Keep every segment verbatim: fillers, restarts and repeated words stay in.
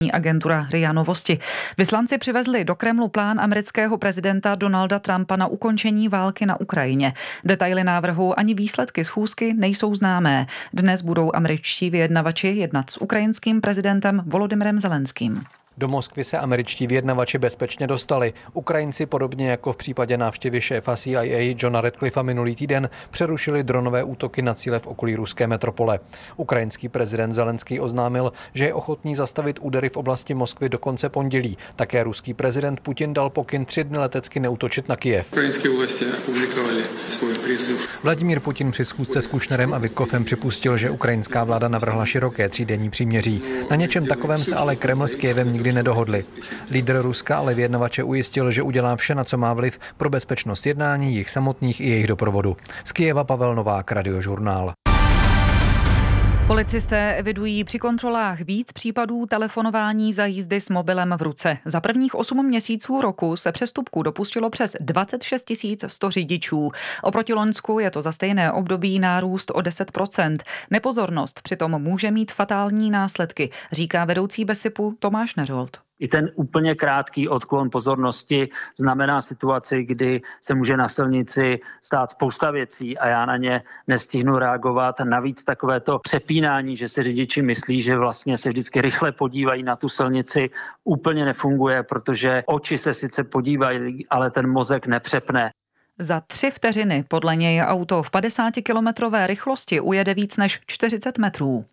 Agentura R I A Novosti. Vyslanci přivezli do Kremlu plán amerického prezidenta Donalda Trumpa na ukončení války na Ukrajině. Detaily návrhu ani výsledky schůzky nejsou známé. Dnes budou američtí vyjednavači jednat s ukrajinským prezidentem Volodymyrem Zelenským. Do Moskvy se američtí vyjednavači bezpečně dostali. Ukrajinci, podobně jako v případě návštěvy šéfa C I A Johna Ratcliffa minulý týden, přerušili dronové útoky na cíle v okolí ruské metropole. Ukrajinský prezident Zelenský oznámil, že je ochotný zastavit údery v oblasti Moskvy do konce pondělí. Také ruský prezident Putin dal pokyn tři dny letecky neútočit na Kyjev. Ukrajinské vlasti opublikovali svůj příslib. Vladimír Putin při schůzce s Kušnerem a Witkoffem připustil, že ukrajinská vláda navrhla široké třídenní příměří. Na něčem takovém se ale Kreml s Kyjevem nikdy nedohodli. Lídr Ruska ale vyjednavače ujistil, že udělá vše, na co má vliv pro bezpečnost jednání, jejich samotných i jejich doprovodu. Z Kyjeva Pavel Novák, Radiožurnál. Policisté evidují při kontrolách víc případů telefonování za jízdy s mobilem v ruce. Za prvních osm měsíců roku se přestupků dopustilo přes dvacet šest tisíc sto řidičů. Oproti loňsku je to za stejné období nárůst o deset procent. Nepozornost přitom může mít fatální následky, říká vedoucí BESIPu Tomáš Neřolt. I ten úplně krátký odklon pozornosti znamená situaci, kdy se může na silnici stát spousta věcí a já na ně nestihnu reagovat. Navíc takovéto přepínání, že si řidiči myslí, že vlastně se vždycky rychle podívají na tu silnici, úplně nefunguje, protože oči se sice podívají, ale ten mozek nepřepne. Za tři vteřiny podle něj auto v padesátikilometrové rychlosti ujede víc než čtyřicet metrů.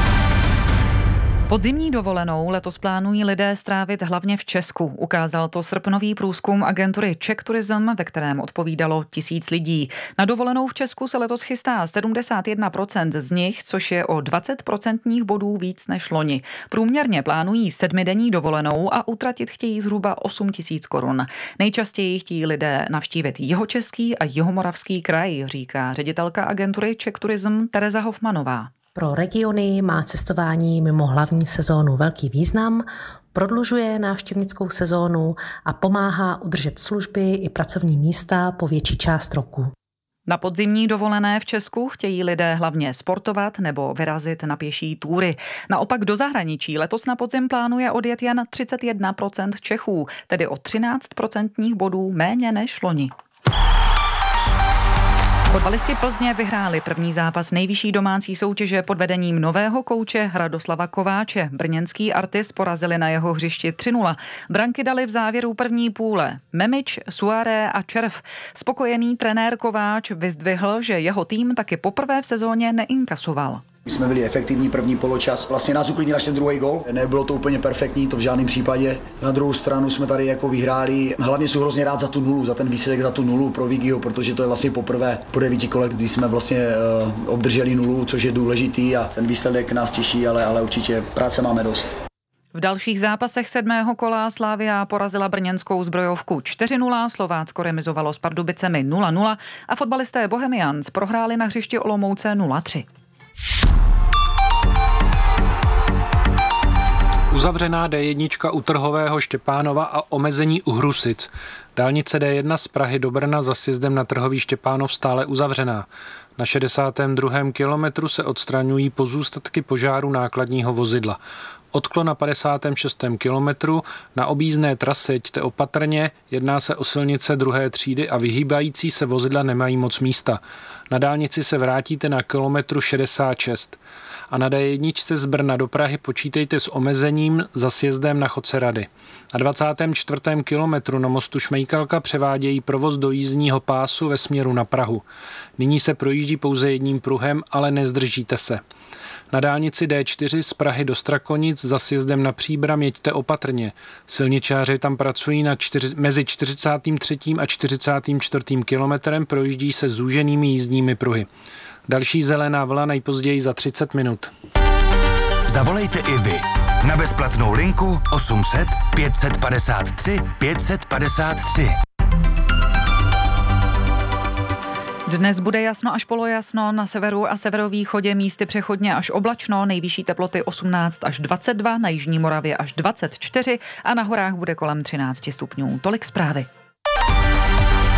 Podzimní dovolenou letos plánují lidé strávit hlavně v Česku. Ukázal to srpnový průzkum agentury Czech Tourism, ve kterém odpovídalo tisíc lidí. Na dovolenou v Česku se letos chystá sedmdesát jedna procent z nich, což je o dvacet procentních bodů víc než loni. Průměrně plánují sedmidenní dovolenou a utratit chtějí zhruba osm tisíc korun. Nejčastěji chtějí lidé navštívit Jihočeský a Jihomoravský kraj, říká ředitelka agentury Czech Tourism Tereza Hofmanová. Pro regiony má cestování mimo hlavní sezónu velký význam, prodlužuje návštěvnickou sezónu a pomáhá udržet služby i pracovní místa po větší část roku. Na podzimní dovolené v Česku chtějí lidé hlavně sportovat nebo vyrazit na pěší túry. Naopak do zahraničí letos na podzim plánuje odjet jen třicet jedna procent Čechů, tedy o třináct procentních bodů méně než loni. Fotbalisti Plzně vyhráli první zápas nejvyšší domácí soutěže pod vedením nového kouče Radoslava Kováče. Brněnský Artis porazili na jeho hřišti tři nula. Branky dali v závěru první půle Memič, Suárez a Červ. Spokojený trenér Kováč vyzdvihl, že jeho tým taky poprvé v sezóně neinkasoval. My jsme byli efektivní první poločas. Vlastně nás uklidnil až ten druhý gol. Nebylo to úplně perfektní, to v žádném případě. Na druhou stranu jsme tady jako vyhráli. Hlavně jsem hrozně rád za tu nulu, za ten výsledek, za tu nulu pro Vigiho, protože to je vlastně poprvé po devíti kolech, kdy jsme vlastně uh, obdrželi nulu, což je důležitý a ten výsledek nás těší, ale, ale určitě práce máme dost. V dalších zápasech sedmého kola Slavia porazila brněnskou Zbrojovku čtyři nula, Slovácko remizovalo s Pardubicemi nula nula a fotbalisté Bohemians prohráli na hřišti Olomouce nula tři. Uzavřená D jedna u Trhového Štěpánova a omezení u Hrusic. Dálnice D jedna z Prahy do Brna za sjezdem na Trhový Štěpánov stále uzavřená. Na šedesátém druhém kilometru se odstraňují pozůstatky požáru nákladního vozidla. Odklon na padesátém šestém kilometru, na objízdné trase jeďte opatrně, jedná se o silnice druhé třídy a vyhýbající se vozidla nemají moc místa. Na dálnici se vrátíte na kilometru šedesát šest. A na D jedna z Brna do Prahy počítejte s omezením za sjezdem na Chodce Rady. Na dvacátém čtvrtém kilometru na mostu Šmejkalka převádějí provoz do jízdního pásu ve směru na Prahu. Nyní se projíždí pouze jedním pruhem, ale nezdržíte se. Na dálnici D čtyři z Prahy do Strakonic za sjezdem na Příbram jeďte opatrně. Silničáři tam pracují na čtyři, mezi čtyřicátým třetím a čtyřicátým čtvrtým kilometrem, projíždí se zúženými jízdními pruhy. Další zelená vlna nejpozději za třicet minut. Zavolejte i vy na bezplatnou linku osm set pět set padesát tři pět set padesát tři. Dnes bude jasno až polojasno, na severu a severovýchodě místy přechodně až oblačno, nejvyšší teploty osmnáct až dvacet dva, na jižní Moravě až dvacet čtyři a na horách bude kolem třináct stupňů. Tolik zprávy.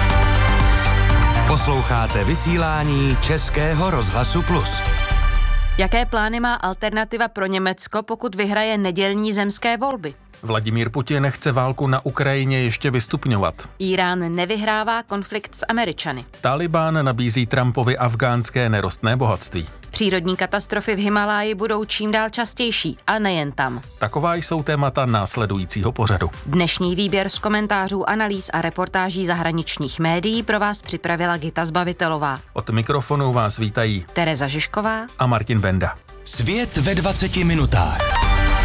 Posloucháte vysílání Českého rozhlasu Plus. Jaké plány má Alternativa pro Německo, pokud vyhraje nedělní zemské volby? Vladimír Putin chce válku na Ukrajině ještě vystupňovat. Irán nevyhrává konflikt s Američany. Taliban nabízí Trumpovi afgánské nerostné bohatství. Přírodní katastrofy v Himaláji budou čím dál častější a nejen tam. Taková jsou témata následujícího pořadu. Dnešní výběr z komentářů, analýz a reportáží zahraničních médií pro vás připravila Gita Zbavitelová. Od mikrofonu vás vítají Tereza Žižková a Martin Benda. Svět ve dvaceti minutách.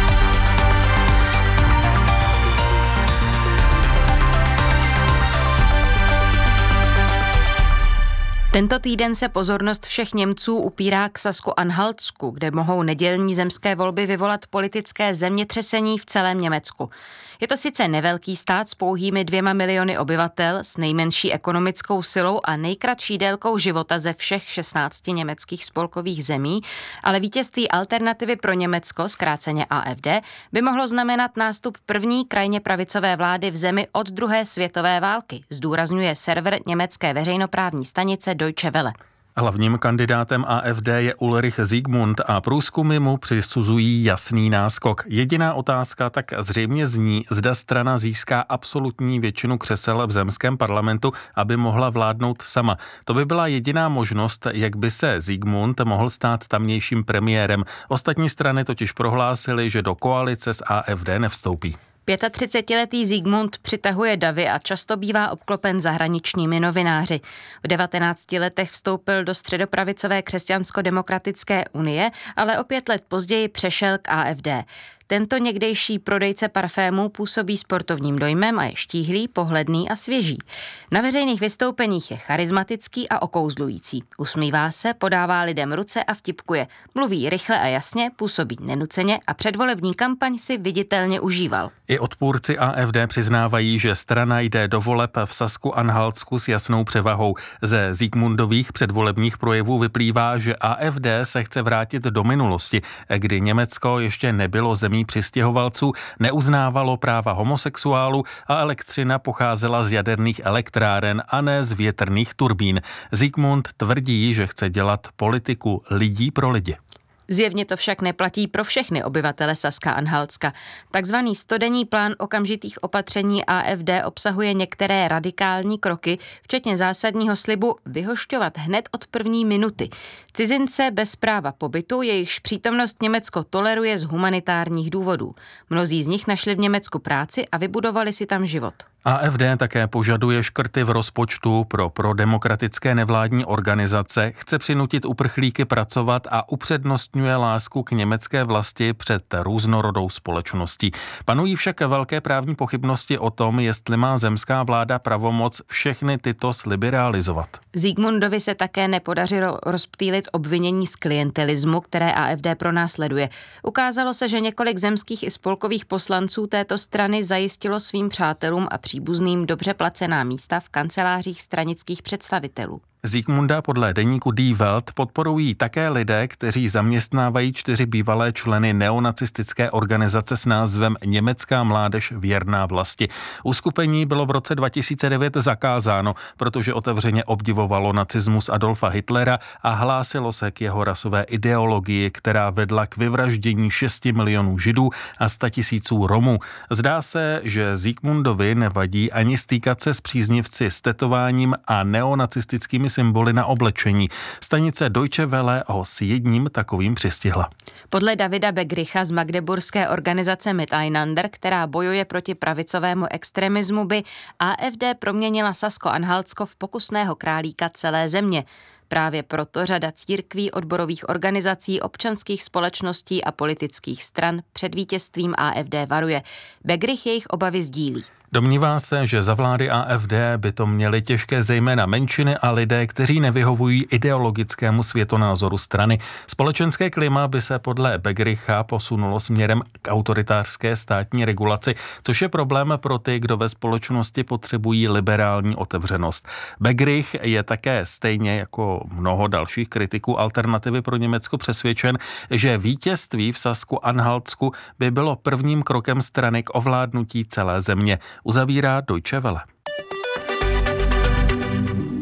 Tento týden se pozornost všech Němců upírá k Sasko-Anhaltsku, kde mohou nedělní zemské volby vyvolat politické zemětřesení v celém Německu. Je to sice nevelký stát s pouhými dvěma miliony obyvatel, s nejmenší ekonomickou silou a nejkratší délkou života ze všech šestnácti německých spolkových zemí, ale vítězství Alternativy pro Německo, zkráceně A F D, by mohlo znamenat nástup první krajně pravicové vlády v zemi od druhé světové války, zdůrazňuje server německé veřejnoprávní stanice Deutsche Welle. Hlavním kandidátem A F D je Ulrich Siegmund a průzkumy mu přisuzují jasný náskok. Jediná otázka tak zřejmě zní, zda strana získá absolutní většinu křesel v zemském parlamentu, aby mohla vládnout sama. To by byla jediná možnost, jak by se Siegmund mohl stát tamnějším premiérem. Ostatní strany totiž prohlásily, že do koalice s A F D nevstoupí. třicetiletý Siegmund přitahuje davy a často bývá obklopen zahraničními novináři. V devatenácti letech vstoupil do středopravicové křesťansko-demokratické unie, ale o pět let později přešel k A F D. Tento někdejší prodejce parfémů působí sportovním dojmem a je štíhlý, pohledný a svěží. Na veřejných vystoupeních je charismatický a okouzlující. Usmívá se, podává lidem ruce a vtipkuje. Mluví rychle a jasně, působí nenuceně a předvolební kampaň si viditelně užíval. I odpůrci A F D přiznávají, že strana jde do voleb v Sasku-Anhaltsku s jasnou převahou. Ze Siegmundových předvolebních projevů vyplývá, že A F D se chce vrátit do minulosti, kdy Německo ještě nebylo zemí přistěhovalců, neuznávalo práva homosexuálů a elektřina pocházela z jaderných elektráren a ne z větrných turbín. Siegmund tvrdí, že chce dělat politiku lidí pro lidi. Zjevně to však neplatí pro všechny obyvatele Saska-Anhaltska. Takzvaný stodenní plán okamžitých opatření A F D obsahuje některé radikální kroky, včetně zásadního slibu vyhošťovat hned od první minuty. Cizince bez práva pobytu, jejichž přítomnost Německo toleruje z humanitárních důvodů. Mnozí z nich našli v Německu práci a vybudovali si tam život. A F D také požaduje škrty v rozpočtu pro prodemokratické nevládní organizace, chce přinutit uprchlíky pracovat a upřednostňuje lásku k německé vlasti před různorodou společností. Panují však velké právní pochybnosti o tom, jestli má zemská vláda pravomoc všechny tyto sliby realizovat. Siegmundovi se také nepodařilo rozptýlit obvinění z klientelismu, které A F D pronásleduje. Ukázalo se, že několik zemských i spolkových poslanců této strany zajistilo svým přátelům a příbuzným dobře placená místa v kancelářích stranických představitelů. Siegmunda podle deníku Die Welt podporují také lidé, kteří zaměstnávají čtyři bývalé členy neonacistické organizace s názvem Německá mládež věrná vlasti. Uskupení bylo v roce dva tisíce devět zakázáno, protože otevřeně obdivovalo nacismus Adolfa Hitlera a hlásilo se k jeho rasové ideologii, která vedla k vyvraždění šesti milionů Židů a sta tisíců Romů. Zdá se, že Siegmundovi nevadí ani stýkat se s příznivci s tetováním a neonacistickými symboly na oblečení. Stanice Deutsche Welle ho s jedním takovým přistihla. Podle Davida Begricha z magdeburské organizace Miteinander, která bojuje proti pravicovému extremismu, by A F D proměnila Sasko-Anhaltsko v pokusného králíka celé země. Právě proto řada církví, odborových organizací, občanských společností a politických stran před vítězstvím A F D varuje. Begrich jejich obavy sdílí. Domnívá se, že za vlády A F D by to měly těžké zejména menšiny a lidé, kteří nevyhovují ideologickému světonázoru strany. Společenské klima by se podle Begricha posunulo směrem k autoritářské státní regulaci, což je problém pro ty, kdo ve společnosti potřebují liberální otevřenost. Begrich je také stejně jako mnoho dalších kritiků Alternativy pro Německo přesvědčen, že vítězství v Sasku-Anhaltsku by bylo prvním krokem strany k ovládnutí celé země. Uzavírá Deutsche Welle.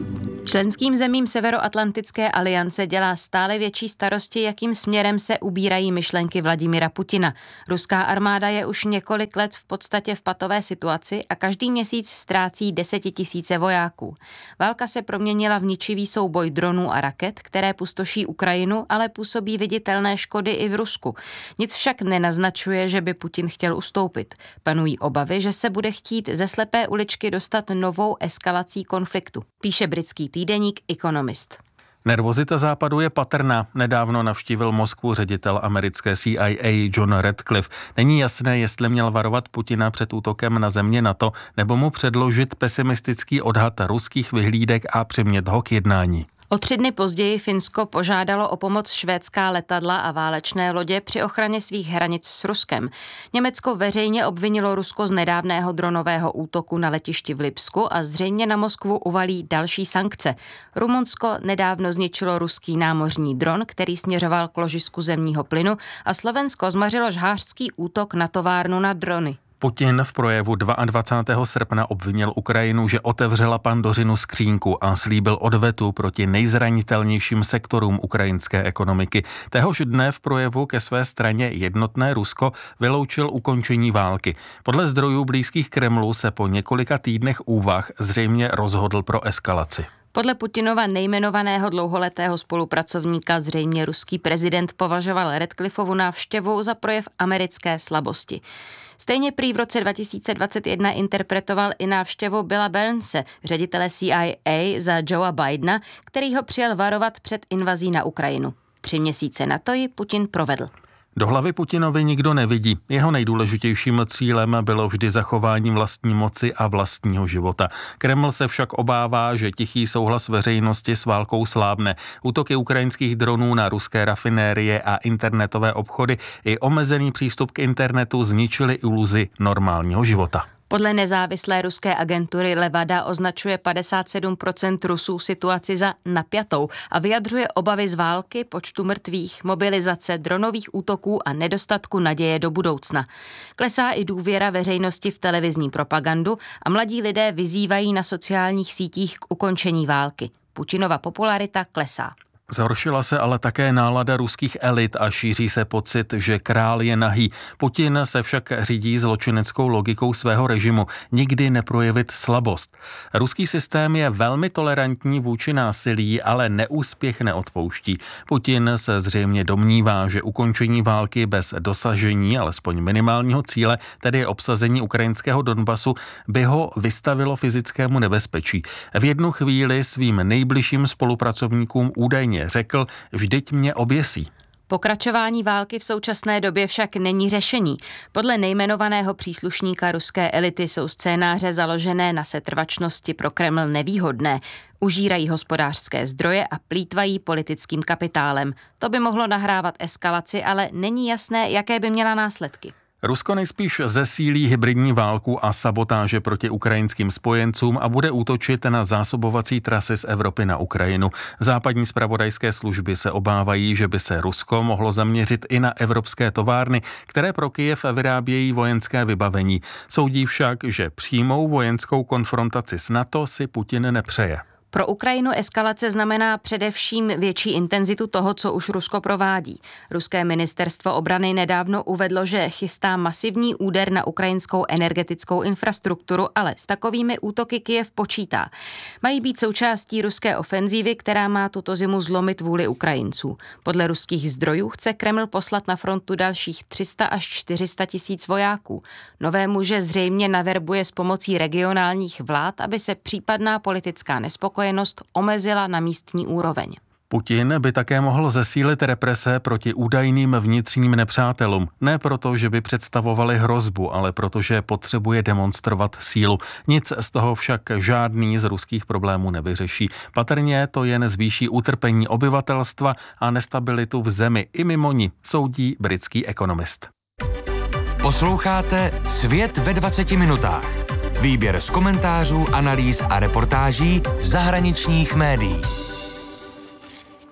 Členským zemím Severoatlantické aliance dělá stále větší starosti, jakým směrem se ubírají myšlenky Vladimira Putina. Ruská armáda je už několik let v podstatě v patové situaci a každý měsíc ztrácí desetitisíce vojáků. Válka se proměnila v ničivý souboj dronů a raket, které pustoší Ukrajinu, ale působí viditelné škody i v Rusku. Nic však nenaznačuje, že by Putin chtěl ustoupit. Panují obavy, že se bude chtít ze slepé uličky dostat novou eskalací konfliktu, píše britský týdeník Economist. Nervozita západu je patrná. Nedávno navštívil Moskvu ředitel americké C I A John Ratcliffe. Není jasné, jestli měl varovat Putina před útokem na země NATO, nebo mu předložit pesimistický odhad ruských vyhlídek a přimět ho k jednání. O tři dny později Finsko požádalo o pomoc švédská letadla a válečné lodě při ochraně svých hranic s Ruskem. Německo veřejně obvinilo Rusko z nedávného dronového útoku na letišti v Lipsku a zřejmě na Moskvu uvalí další sankce. Rumunsko nedávno zničilo ruský námořní dron, který směřoval k ložisku zemního plynu, a Slovensko zmařilo žhářský útok na továrnu na drony. Putin v projevu dvacátého druhého srpna obvinil Ukrajinu, že otevřela Pandořinu skřínku a slíbil odvetu proti nejzranitelnějším sektorům ukrajinské ekonomiky. Téhož dne v projevu ke své straně Jednotné Rusko vyloučil ukončení války. Podle zdrojů blízkých Kremlu se po několika týdnech úvah zřejmě rozhodl pro eskalaci. Podle Putinova nejmenovaného dlouholetého spolupracovníka zřejmě ruský prezident považoval Ratcliffovu návštěvu za projev americké slabosti. Stejně prý v roce dva tisíce dvacet jedna interpretoval i návštěvu Billa Burnse, ředitele C I A za Joea Bidena, který ho přijel varovat před invazí na Ukrajinu. Tři měsíce na to ji Putin provedl. Do hlavy Putinovi nikdo nevidí. Jeho nejdůležitějším cílem bylo vždy zachování vlastní moci a vlastního života. Kreml se však obává, že tichý souhlas veřejnosti s válkou slábne. Útoky ukrajinských dronů na ruské rafinérie a internetové obchody i omezený přístup k internetu zničily iluzi normálního života. Podle nezávislé ruské agentury Levada označuje padesát sedm procent Rusů situaci za napjatou a vyjadřuje obavy z války, počtu mrtvých, mobilizace, dronových útoků a nedostatku naděje do budoucna. Klesá i důvěra veřejnosti v televizní propagandu a mladí lidé vyzývají na sociálních sítích k ukončení války. Putinova popularita klesá. Zhoršila se ale také nálada ruských elit a šíří se pocit, že král je nahý. Putin se však řídí zločineckou logikou svého režimu, nikdy neprojevit slabost. Ruský systém je velmi tolerantní vůči násilí, ale neúspěch neodpouští. Putin se zřejmě domnívá, že ukončení války bez dosažení alespoň minimálního cíle, tedy obsazení ukrajinského Donbasu, by ho vystavilo fyzickému nebezpečí. V jednu chvíli svým nejbližším spolupracovníkům údajně řekl, vždyť mě oběsí. Pokračování války v současné době však není řešení. Podle nejmenovaného příslušníka ruské elity jsou scénáře založené na setrvačnosti pro Kreml nevýhodné. Užírají hospodářské zdroje a plýtvají politickým kapitálem. To by mohlo nahrávat eskalaci, ale není jasné, jaké by měla následky. Rusko nejspíš zesílí hybridní válku a sabotáže proti ukrajinským spojencům a bude útočit na zásobovací trasy z Evropy na Ukrajinu. Západní zpravodajské služby se obávají, že by se Rusko mohlo zaměřit i na evropské továrny, které pro Kyjev vyrábějí vojenské vybavení. Soudí však, že přímou vojenskou konfrontaci s NATO si Putin nepřeje. Pro Ukrajinu eskalace znamená především větší intenzitu toho, co už Rusko provádí. Ruské ministerstvo obrany nedávno uvedlo, že chystá masivní úder na ukrajinskou energetickou infrastrukturu, ale s takovými útoky Kyjev počítá. Mají být součástí ruské ofenzívy, která má tuto zimu zlomit vůli Ukrajinců. Podle ruských zdrojů chce Kreml poslat na frontu dalších tři sta až čtyři sta tisíc vojáků. Nové muže zřejmě naverbuje s pomocí regionálních vlád, aby se případná politická nespokojenost omezila na místní úroveň. Putin by také mohl zesílit represe proti údajným vnitřním nepřátelům. Ne proto, že by představovali hrozbu, ale protože potřebuje demonstrovat sílu. Nic z toho však žádný z ruských problémů nevyřeší. Patrně to jen zvýší utrpení obyvatelstva a nestabilitu v zemi i mimo ní, soudí britský ekonomist. Posloucháte Svět ve dvaceti minutách. Výběr z komentářů, analýz a reportáží zahraničních médií.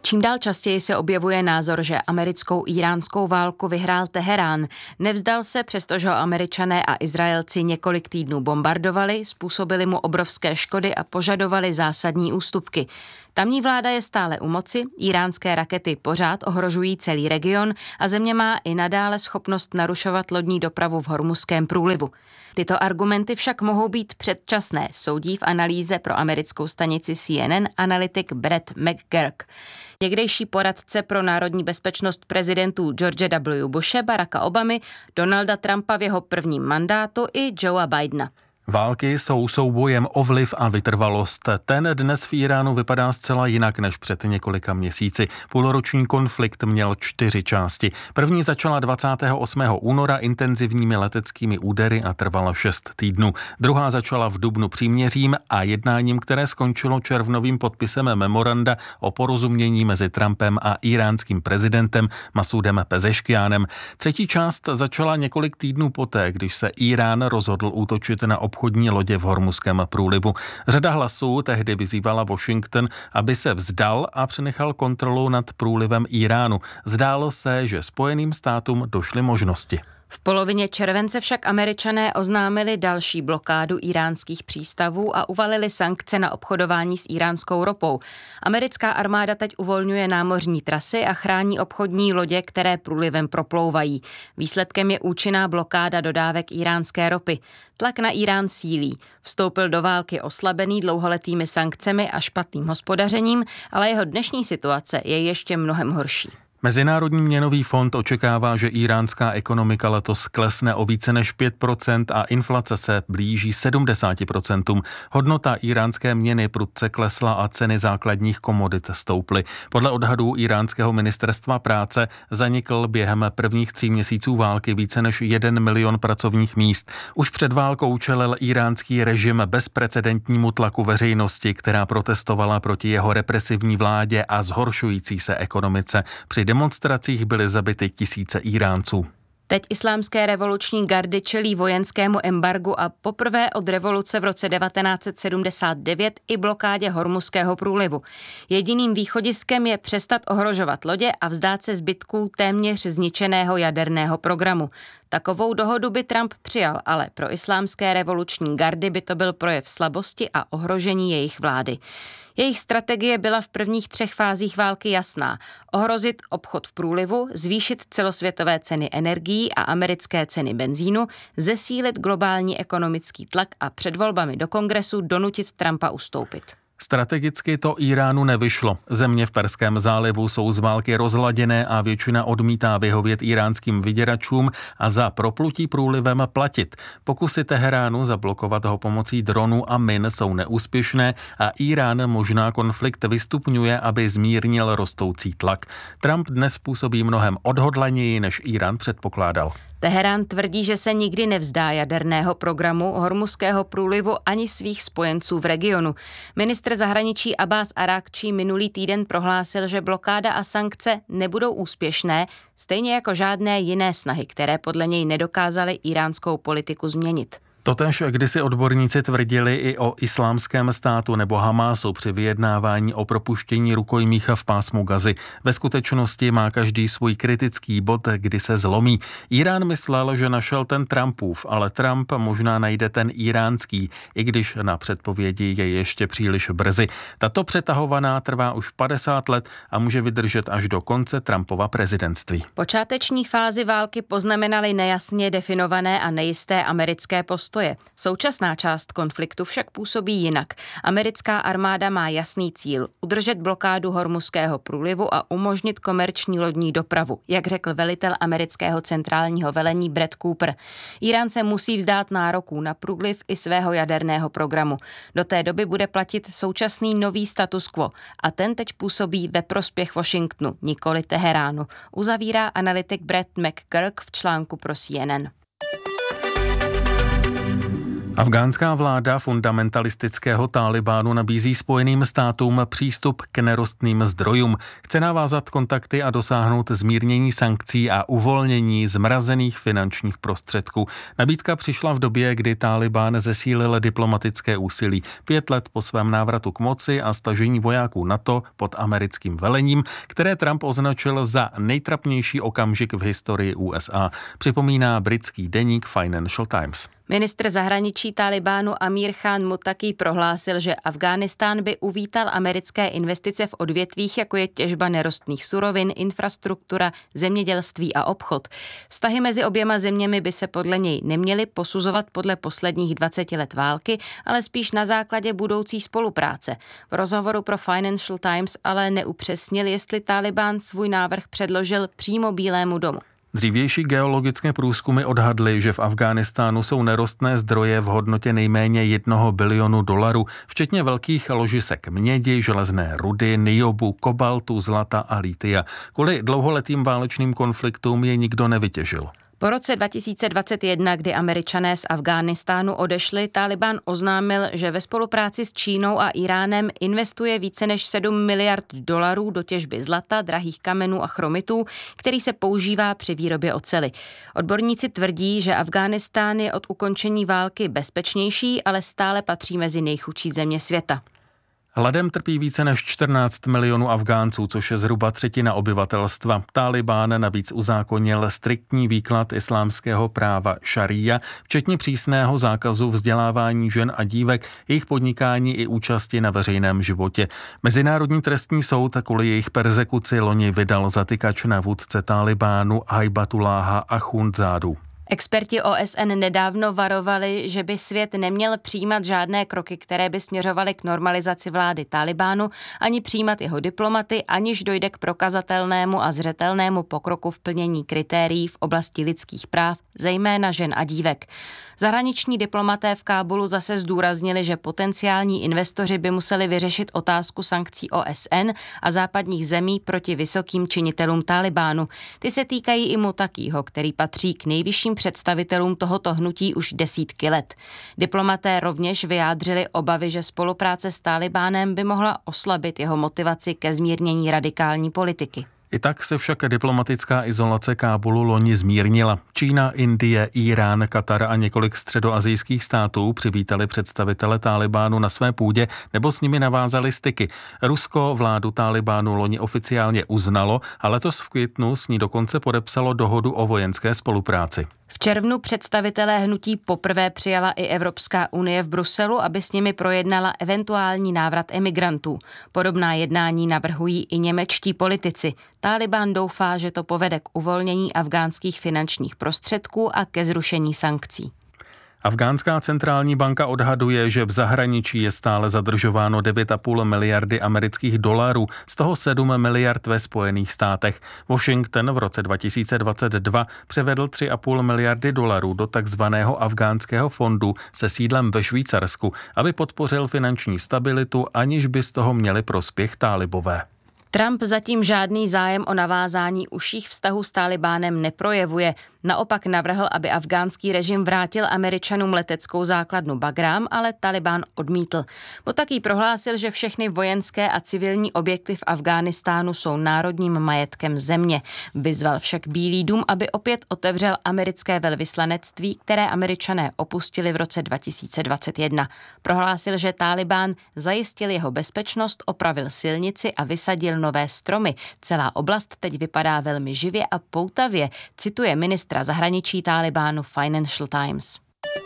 Čím dál častěji se objevuje názor, že americkou iránskou válku vyhrál Teherán. Nevzdal se, přestože ho Američané a Izraelci několik týdnů bombardovali, způsobili mu obrovské škody a požadovali zásadní ústupky. Tamní vláda je stále u moci, iránské rakety pořád ohrožují celý region a země má i nadále schopnost narušovat lodní dopravu v Hormuzském průlivu. Tyto argumenty však mohou být předčasné, soudí v analýze pro americkou stanici C N N analytik Brett McGurk. Někdejší poradce pro národní bezpečnost prezidentů George W. Bushe, Baracka Obamy, Donalda Trumpa v jeho prvním mandátu i Joea Bidena. Války jsou soubojem o vliv a vytrvalost. Ten dnes v Iránu vypadá zcela jinak než před několika měsíci. Půlroční konflikt měl čtyři části. První začala dvacátého osmého února intenzivními leteckými údery a trvala šest týdnů. Druhá začala v dubnu příměřím a jednáním, které skončilo červnovým podpisem memoranda o porozumění mezi Trumpem a iránským prezidentem Masudem Pezeškiánem. Třetí část začala několik týdnů poté, když se Irán rozhodl útočit na obchodní lodě v Hormuzském průlivu. Řada hlasů tehdy vyzývala Washington, aby se vzdal a přenechal kontrolu nad průlivem Iránu. Zdálo se, že Spojeným státům došly možnosti. V polovině července však Američané oznámili další blokádu iránských přístavů a uvalili sankce na obchodování s iránskou ropou. Americká armáda teď uvolňuje námořní trasy a chrání obchodní lodě, které průlivem proplouvají. Výsledkem je účinná blokáda dodávek iránské ropy. Tlak na Irán sílí. Vstoupil do války oslabený dlouholetými sankcemi a špatným hospodařením, ale jeho dnešní situace je ještě mnohem horší. Mezinárodní měnový fond očekává, že iránská ekonomika letos klesne o více než pět procent a inflace se blíží sedmdesát procent. Hodnota iránské měny prudce klesla a ceny základních komodit stouply. Podle odhadů iránského ministerstva práce zanikl během prvních tří měsíců války více než jeden milion pracovních míst. Už před válkou čelil iránský režim bezprecedentnímu tlaku veřejnosti, která protestovala proti jeho represivní vládě a zhoršující se ekonomice. Při demonstracích byly zabity tisíce Iránců. Teď islámské revoluční gardy čelí vojenskému embargu a poprvé od revoluce v roce devatenáct set sedmdesát devět i blokádě Hormuzského průlivu. Jediným východiskem je přestat ohrožovat lodě a vzdát se zbytků téměř zničeného jaderného programu. Takovou dohodu by Trump přijal, ale pro islámské revoluční gardy by to byl projev slabosti a ohrožení jejich vlády. Jejich strategie byla v prvních třech fázích války jasná. Ohrozit obchod v průlivu, zvýšit celosvětové ceny energií a americké ceny benzínu, zesílit globální ekonomický tlak a před volbami do kongresu donutit Trumpa ustoupit. Strategicky to Iránu nevyšlo. Země v Perském zálivu jsou z války rozladěné a většina odmítá vyhovět iránským vyděračům a za proplutí průlivem platit. Pokusy Teheránu zablokovat ho pomocí dronů a min jsou neúspěšné a Irán možná konflikt vystupňuje, aby zmírnil rostoucí tlak. Trump dnes působí mnohem odhodlaněji, než Irán předpokládal. Teherán tvrdí, že se nikdy nevzdá jaderného programu Hormuzského průlivu ani svých spojenců v regionu. Ministr zahraničí Abbas Arakčí minulý týden prohlásil, že blokáda a sankce nebudou úspěšné, stejně jako žádné jiné snahy, které podle něj nedokázaly iránskou politiku změnit. Totéž kdysi odborníci tvrdili i o Islámském státu nebo Hamásu při vyjednávání o propuštění rukojmích v pásmu Gazy. Ve skutečnosti má každý svůj kritický bod, kdy se zlomí. Irán myslel, že našel ten Trumpův, ale Trump možná najde ten iránský, i když na předpovědi je ještě příliš brzy. Tato přetahovaná trvá už padesát let a může vydržet až do konce Trumpova prezidentství. Počáteční fázi války poznamenaly nejasně definované a nejisté americké postoje. Současná část konfliktu však působí jinak. Americká armáda má jasný cíl – udržet blokádu Hormuzského průlivu a umožnit komerční lodní dopravu, jak řekl velitel amerického centrálního velení Brett Cooper. Irán se musí vzdát nároků na průliv i svého jaderného programu. Do té doby bude platit současný nový status quo a ten teď působí ve prospěch Washingtonu, nikoli Teheránu, uzavírá analytik Brett McGurk v článku pro C N N. Afgánská vláda fundamentalistického Tálibánu nabízí Spojeným státům přístup k nerostným zdrojům. Chce navázat kontakty a dosáhnout zmírnění sankcí a uvolnění zmrazených finančních prostředků. Nabídka přišla v době, kdy Tálibán zesílil diplomatické úsilí. Pět let po svém návratu k moci a stažení vojáků NATO pod americkým velením, které Trump označil za nejtrapnější okamžik v historii U S A, připomíná britský deník Financial Times. Ministr zahraničí Tálibánu Amír Khan Muttaqí prohlásil, že Afghánistán by uvítal americké investice v odvětvích, jako je těžba nerostných surovin, infrastruktura, zemědělství a obchod. Vztahy mezi oběma zeměmi by se podle něj neměly posuzovat podle posledních dvaceti let války, ale spíš na základě budoucí spolupráce. V rozhovoru pro Financial Times ale neupřesnil, jestli Tálibán svůj návrh předložil přímo Bílému domu. Dřívější geologické průzkumy odhadly, že v Afghánistánu jsou nerostné zdroje v hodnotě nejméně jednoho bilionu dolarů, včetně velkých ložisek mědi, železné rudy, niobu, kobaltu, zlata a litia. Kvůli dlouholetým válečným konfliktům je nikdo nevytěžil. Po roce dva tisíce dvacet jedna, kdy Američané z Afghánistánu odešli, Tálibán oznámil, že ve spolupráci s Čínou a Iránem investuje více než sedm miliard dolarů do těžby zlata, drahých kamenů a chromitů, který se používá při výrobě oceli. Odborníci tvrdí, že Afghánistán je od ukončení války bezpečnější, ale stále patří mezi nejchudší země světa. Hladem trpí více než čtrnáct milionů Afgánců, což je zhruba třetina obyvatelstva. Tálibán navíc uzákonil striktní výklad islámského práva šaría, včetně přísného zákazu vzdělávání žen a dívek, jejich podnikání i účasti na veřejném životě. Mezinárodní trestní soud kvůli jejich perzekuci loni vydal zatykač na vůdce Tálibánu Hajbatuláha Achundzádu. Experti O S N nedávno varovali, že by svět neměl přijímat žádné kroky, které by směřovaly k normalizaci vlády Tálibánu, ani přijímat jeho diplomaty, aniž dojde k prokazatelnému a zřetelnému pokroku v plnění kritérií v oblasti lidských práv, zejména žen a dívek. Zahraniční diplomaté v Kábulu zase zdůraznili, že potenciální investoři by museli vyřešit otázku sankcí O S N a západních zemí proti vysokým činitelům Tálibánu. Ty se týkají i Muttaqího, který patří k nejvyšším představitelům tohoto hnutí už desítky let. Diplomaté rovněž vyjádřili obavy, že spolupráce s Tálibánem by mohla oslabit jeho motivaci ke zmírnění radikální politiky. I tak se však diplomatická izolace Kábulu loni zmírnila. Čína, Indie, Irán, Katar a několik středoasijských států přivítali představitele Tálibánu na své půdě nebo s nimi navázali styky. Rusko vládu Tálibánu loni oficiálně uznalo a letos v květnu s ní dokonce podepsalo dohodu o vojenské spolupráci. V červnu představitelé hnutí poprvé přijala i Evropská unie v Bruselu, aby s nimi projednala eventuální návrat emigrantů. Podobná jednání navrhují i němečtí politici. Tálibán doufá, že to povede k uvolnění afgánských finančních prostředků a ke zrušení sankcí. Afgánská centrální banka odhaduje, že v zahraničí je stále zadržováno devět a půl miliardy amerických dolarů, z toho sedm miliard ve Spojených státech. Washington v roce dva tisíce dvacet dva převedl tři a půl miliardy dolarů do takzvaného afgánského fondu se sídlem ve Švýcarsku, aby podpořil finanční stabilitu, aniž by z toho měli prospěch tálibové. Trump zatím žádný zájem o navázání užších vztahů s Tálibánem neprojevuje. Naopak navrhl, aby afgánský režim vrátil Američanům leteckou základnu Bagrám, ale Tálibán odmítl. Muttaqí prohlásil, že všechny vojenské a civilní objekty v Afghánistánu jsou národním majetkem země. Vyzval však Bílý dům, aby opět otevřel americké velvyslanectví, které Američané opustili v roce dva tisíce dvacet jedna. Prohlásil, že Tálibán zajistil jeho bezpečnost, opravil silnici a vysadil nové stromy. Celá oblast teď vypadá velmi živě a poutavě, cituje ministra zahraničí Tálibánu Financial Times.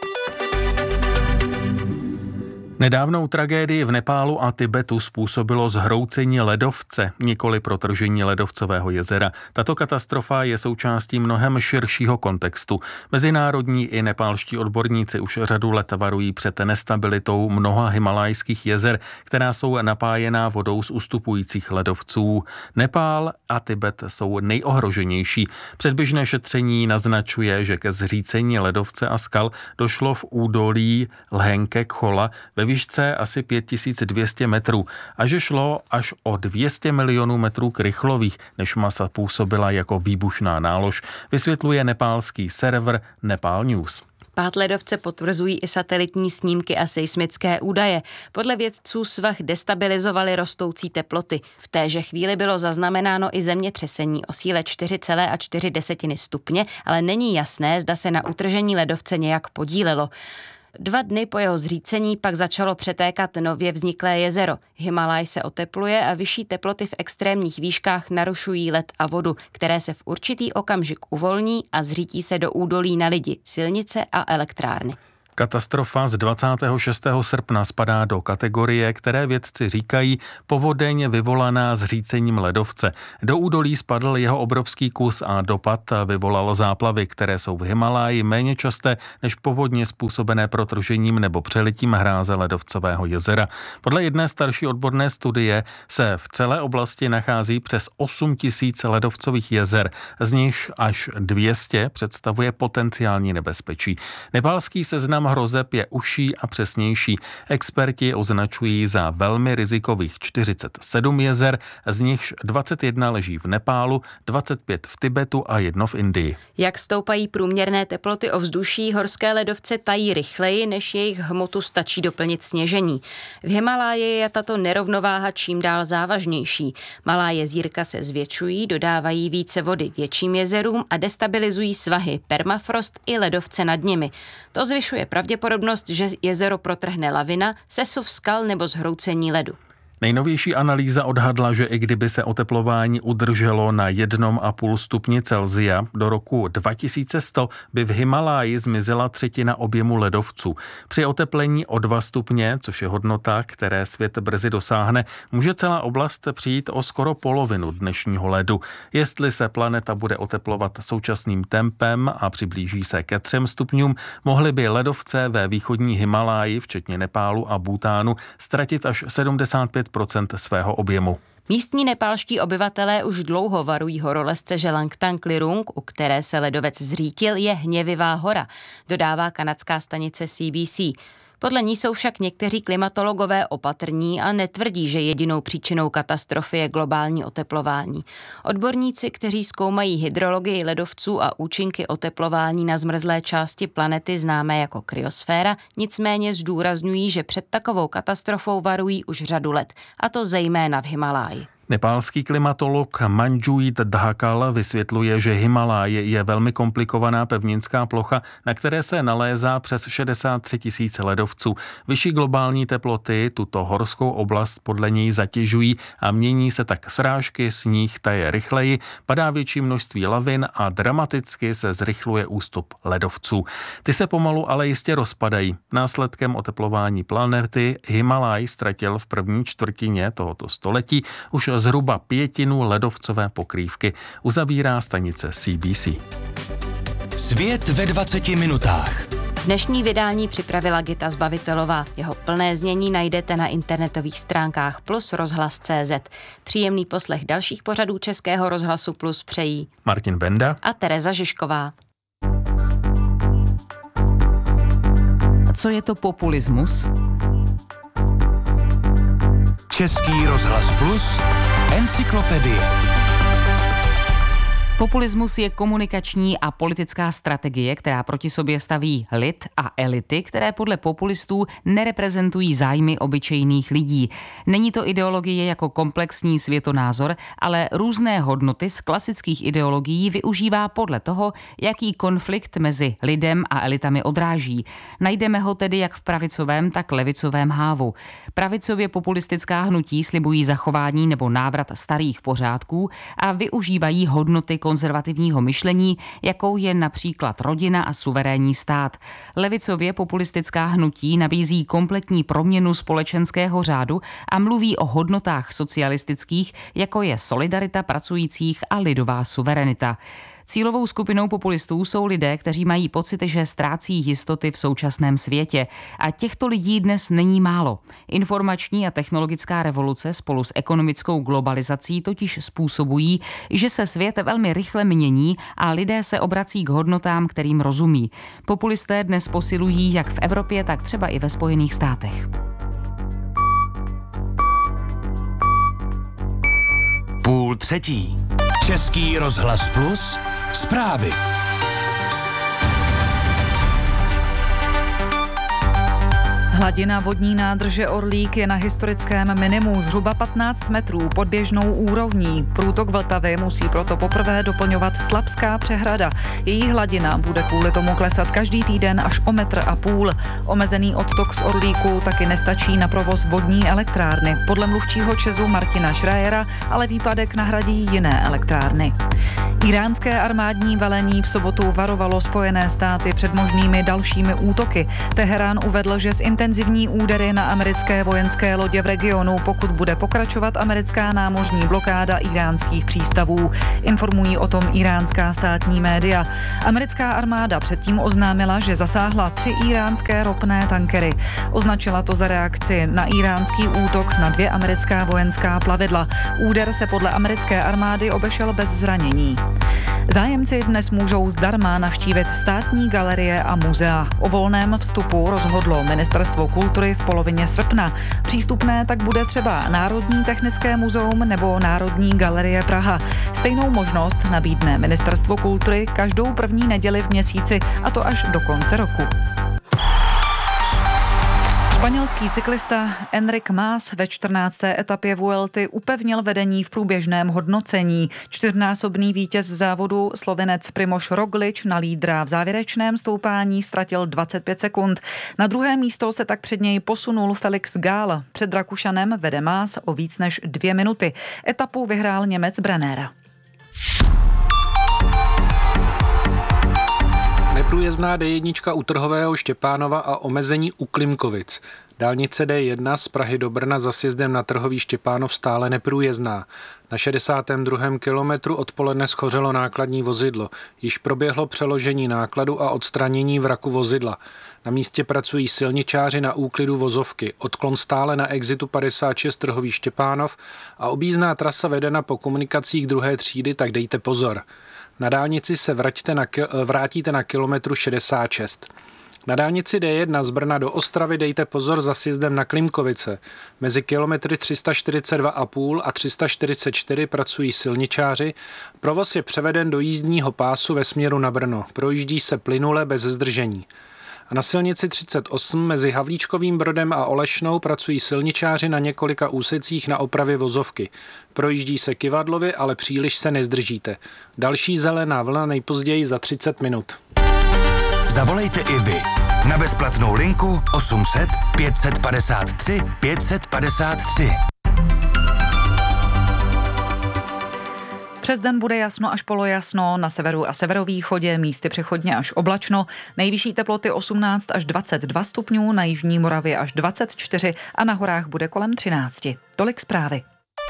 Nedávnou tragédii v Nepálu a Tibetu způsobilo zhroucení ledovce, nikoli protržení ledovcového jezera. Tato katastrofa je součástí mnohem širšího kontextu. Mezinárodní i nepálští odborníci už řadu let varují před nestabilitou mnoha himalajských jezer, která jsou napájená vodou z ustupujících ledovců. Nepál a Tibet jsou nejohroženější. Předběžné šetření naznačuje, že ke zřícení ledovce a skal došlo v údolí Lhenke Chola ve výšce asi pět tisíc dvě stě metrů a že šlo až o dvě stě milionů metrů krychlových, než masa působila jako výbušná nálož, vysvětluje nepálský server Nepal News. Pád ledovce potvrzují i satelitní snímky a seismické údaje. Podle vědců svah destabilizovaly rostoucí teploty. V téže chvíli bylo zaznamenáno i zemětřesení o síle čtyři celé čtyři stupně, ale není jasné, zda se na utržení ledovce nějak podílelo. Dva dny po jeho zřícení pak začalo přetékat nově vzniklé jezero. Himalaj se otepluje a vyšší teploty v extrémních výškách narušují led a vodu, které se v určitý okamžik uvolní a zřítí se do údolí na lidi, silnice a elektrárny. Katastrofa z dvacátého šestého srpna spadá do kategorie, které vědci říkají povodeň vyvolaná zřícením ledovce. Do údolí spadl jeho obrovský kus a dopad vyvolal záplavy, které jsou v Himaláji méně časté než povodně způsobené protržením nebo přelitím hráze ledovcového jezera. Podle jedné starší odborné studie se v celé oblasti nachází přes osm tisíc ledovcových jezer, z nich až dvě stě představuje potenciální nebezpečí. Nepálský seznam hrozeb je užší a přesnější. Experti označují za velmi rizikových čtyřicet sedm jezer, z nichž dvacet jedna leží v Nepálu, dvacet pět v Tibetu a jedno v Indii. Jak stoupají průměrné teploty ovzduší, horské ledovce tají rychleji, než jejich hmotu stačí doplnit sněžení. V Himaláji je tato nerovnováha čím dál závažnější. Malá jezírka se zvětšují, dodávají více vody větším jezerům a destabilizují svahy, permafrost i ledovce nad nimi. To zvyšuje pravděpodobnost, že jezero protrhne lavina, sesuv skal nebo zhroucení ledu. Nejnovější analýza odhadla, že i kdyby se oteplování udrželo na jednom a půl stupni Celsia, do roku dva tisíce sto by v Himaláji zmizela třetina objemu ledovců. Při oteplení o dva stupně, což je hodnota, které svět brzy dosáhne, může celá oblast přijít o skoro polovinu dnešního ledu. Jestli se planeta bude oteplovat současným tempem a přiblíží se ke třem stupňům, mohly by ledovce ve východní Himaláji, včetně Nepálu a Bhutánu, ztratit až sedmdesát pět procent svého objemu. Místní nepálští obyvatelé už dlouho varují horolezce, že Langtang Lirung, u které se ledovec zřítil, je hněvivá hora, dodává kanadská stanice C B C. Podle ní jsou však někteří klimatologové opatrní a netvrdí, že jedinou příčinou katastrofy je globální oteplování. Odborníci, kteří zkoumají hydrologii ledovců a účinky oteplování na zmrzlé části planety známé jako kryosféra, nicméně zdůrazňují, že před takovou katastrofou varují už řadu let, a to zejména v Himaláji. Nepálský klimatolog Manjuit Dhakal vysvětluje, že Himalaj je velmi komplikovaná pevninská plocha, na které se nalézá přes šedesát tři tisíc ledovců. Vyšší globální teploty tuto horskou oblast podle něj zatěžují a mění se tak srážky, sníh taje rychleji, padá větší množství lavin a dramaticky se zrychluje ústup ledovců. Ty se pomalu ale jistě rozpadají. Následkem oteplování planety Himalaj ztratil v první čtvrtině tohoto století už zhruba pětinu ledovcové pokrývky, uzavírá stanice C B C. Svět ve dvaceti minutách. Dnešní vydání připravila Gita Zbavitelová. Jeho plné znění najdete na internetových stránkách Plus rozhlas tečka cé zet. Příjemný poslech dalších pořadů Českého rozhlasu Plus přejí Martin Benda a Tereza Žižková. Co je to populismus? Český rozhlas Plus, encyklopedie. Populismus je komunikační a politická strategie, která proti sobě staví lid a elity, které podle populistů nereprezentují zájmy obyčejných lidí. Není to ideologie jako komplexní světonázor, ale různé hodnoty z klasických ideologií využívá podle toho, jaký konflikt mezi lidem a elitami odráží. Najdeme ho tedy jak v pravicovém, tak levicovém hávu. Pravicově populistická hnutí slibují zachování nebo návrat starých pořádků a využívají hodnoty konzervativního myšlení, jakou je například rodina a suverénní stát. Levicově populistická hnutí nabízí kompletní proměnu společenského řádu a mluví o hodnotách socialistických, jako je solidarita pracujících a lidová suverenita. Cílovou skupinou populistů jsou lidé, kteří mají pocit, že ztrácí jistoty v současném světě. A těchto lidí dnes není málo. Informační a technologická revoluce spolu s ekonomickou globalizací totiž způsobují, že se svět velmi rychle mění a lidé se obrací k hodnotám, kterým rozumí. Populisté dnes posilují jak v Evropě, tak třeba i ve Spojených státech. Půl třetí. Český rozhlas Plus. Zprávy. Hladina vodní nádrže Orlík je na historickém minimu zhruba patnáct metrů pod běžnou úrovní. Průtok Vltavy musí proto poprvé doplňovat Slabská přehrada. Její hladina bude kvůli tomu klesat každý týden až o metr a půl. Omezený odtok z Orlíku taky nestačí na provoz vodní elektrárny. Podle mluvčího ČEZu Martina Schreiera ale výpadek nahradí jiné elektrárny. Iránské armádní velení v sobotu varovalo Spojené státy před možnými dalšími útoky. Teherán uvedl, že z intenzivní údery na americké vojenské lodě v regionu, pokud bude pokračovat americká námořní blokáda iránských přístavů. Informují o tom iránská státní média. Americká armáda předtím oznámila, že zasáhla tři iránské ropné tankery. Označila to za reakci na iránský útok na dvě americká vojenská plavidla. Úder se podle americké armády obešel bez zranění. Zájemci dnes můžou zdarma navštívit státní galerie a muzea. O volném vstupu rozhodlo Ministerstvo kultury v polovině srpna. Přístupné tak bude třeba Národní technické muzeum nebo Národní galerie Praha. Stejnou možnost nabídne Ministerstvo kultury každou první neděli v měsíci, a to až do konce roku. Španělský cyklista Enric Mas ve čtrnácté etapě Vuelty upevnil vedení v průběžném hodnocení. Čtyřnásobný vítěz závodu Slovinec Primož Roglič na lídra v závěrečném stoupání ztratil dvacet pět sekund. Na druhé místo se tak před něj posunul Felix Gall. Před Rakušanem vede Mas o víc než dvě minuty. Etapu vyhrál Němec Brenner. Neprůjezdná D jedna u Trhového Štěpánova a omezení u Klimkovic. Dálnice D jedna z Prahy do Brna za sjezdem na Trhový Štěpánov stále neprůjezdná. Na šedesátém druhém kilometru odpoledne schořelo nákladní vozidlo. Již proběhlo přeložení nákladu a odstranění vraku vozidla. Na místě pracují silničáři na úklidu vozovky. Odklon stále na exitu padesát šest Trhový Štěpánov a objízdná trasa vedena po komunikacích druhé třídy, tak dejte pozor. Na dálnici se vraťte na, vrátíte na kilometru šedesát šest. Na dálnici D jedna z Brna do Ostravy dejte pozor za sjezdem na Klimkovice. Mezi kilometry tři sta čtyřicet dva a půl a tři sta čtyřicet čtyři pracují silničáři. Provoz je převeden do jízdního pásu ve směru na Brno. Projíždí se plynule bez zdržení. A na silnici třicet osm mezi Havlíčkovým Brodem a Olešnou pracují silničáři na několika úsecích na opravě vozovky. Projíždí se kyvadlově, ale příliš se nezdržíte. Další zelená vlna nejpozději za třicet minut. Zavolejte i vy na bezplatnou linku osm set pět set padesát tři pět set padesát tři. Přes den bude jasno až polojasno, na severu a severovýchodě místy přechodně až oblačno, nejvyšší teploty osmnáct až dvacet dva stupňů, na jižní Moravě až dvacet čtyři a na horách bude kolem třináct. Tolik zprávy.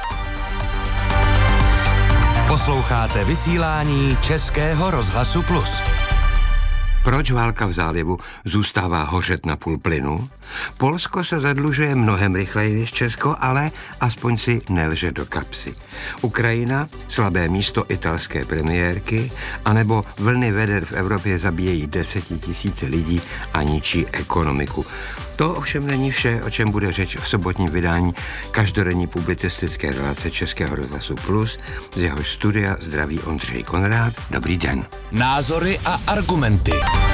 Posloucháte vysílání Českého rozhlasu Plus. Proč válka v zálivu zůstává hořet na půl plynu? Polsko se zadlužuje mnohem rychleji než Česko, ale aspoň si nelže do kapsy. Ukrajina, slabé místo italské premiérky, anebo vlny veder v Evropě zabíjejí desetitisíce lidí a ničí ekonomiku. To ovšem není vše, o čem bude řeč v sobotním vydání každodenní publicistické relace Českého rozhlasu Plus. Z jehož studia zdraví Ondřej Konrád. Dobrý den. Názory a argumenty.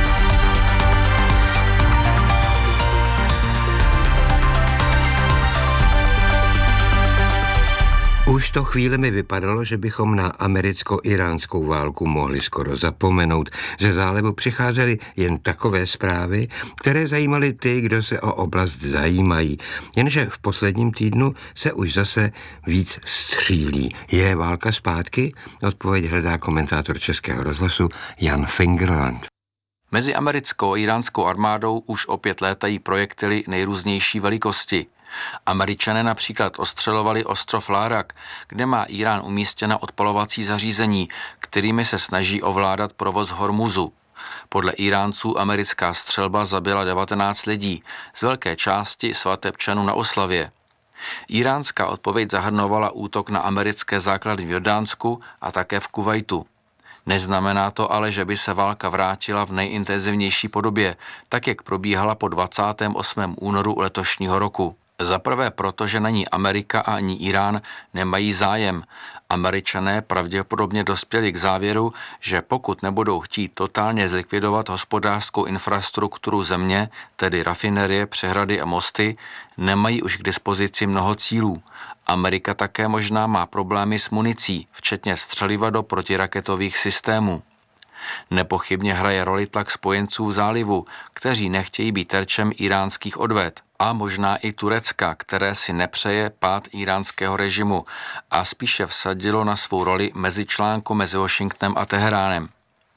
Už to chvíli mi vypadalo, že bychom na americko-iránskou válku mohli skoro zapomenout. Ze zálivu přicházely jen takové zprávy, které zajímaly ty, kdo se o oblast zajímají. Jenže v posledním týdnu se už zase víc střílí. Je válka zpátky? Odpověď hledá komentátor Českého rozhlasu Jan Fingerland. Mezi americkou a iránskou armádou už opět létají projektily nejrůznější velikosti. Američané například ostřelovali ostrov Lárak, kde má Irán umístěna odpalovací zařízení, kterými se snaží ovládat provoz Hormuzu. Podle Iránců americká střelba zabila devatenáct lidí, z velké části svatebčanů na oslavě. Iránská odpověď zahrnovala útok na americké základy v Jordánsku a také v Kuvajtu. Neznamená to ale, že by se válka vrátila v nejintenzivnější podobě, tak jak probíhala po dvacátém osmém únoru letošního roku. Za prvé proto, že na ní Amerika a ani Irán nemají zájem. Američané pravděpodobně dospěli k závěru, že pokud nebudou chtít totálně zlikvidovat hospodářskou infrastrukturu země, tedy rafinerie, přehrady a mosty, nemají už k dispozici mnoho cílů. Amerika také možná má problémy s municí, včetně střeliva do protiraketových systémů. Nepochybně hraje roli tlak spojenců v zálivu, kteří nechtějí být terčem iránských odvet, a možná i Turecka, které si nepřeje pád iránského režimu a spíše vsadilo na svou roli mezičlánku mezi Washingtonem a Teheránem.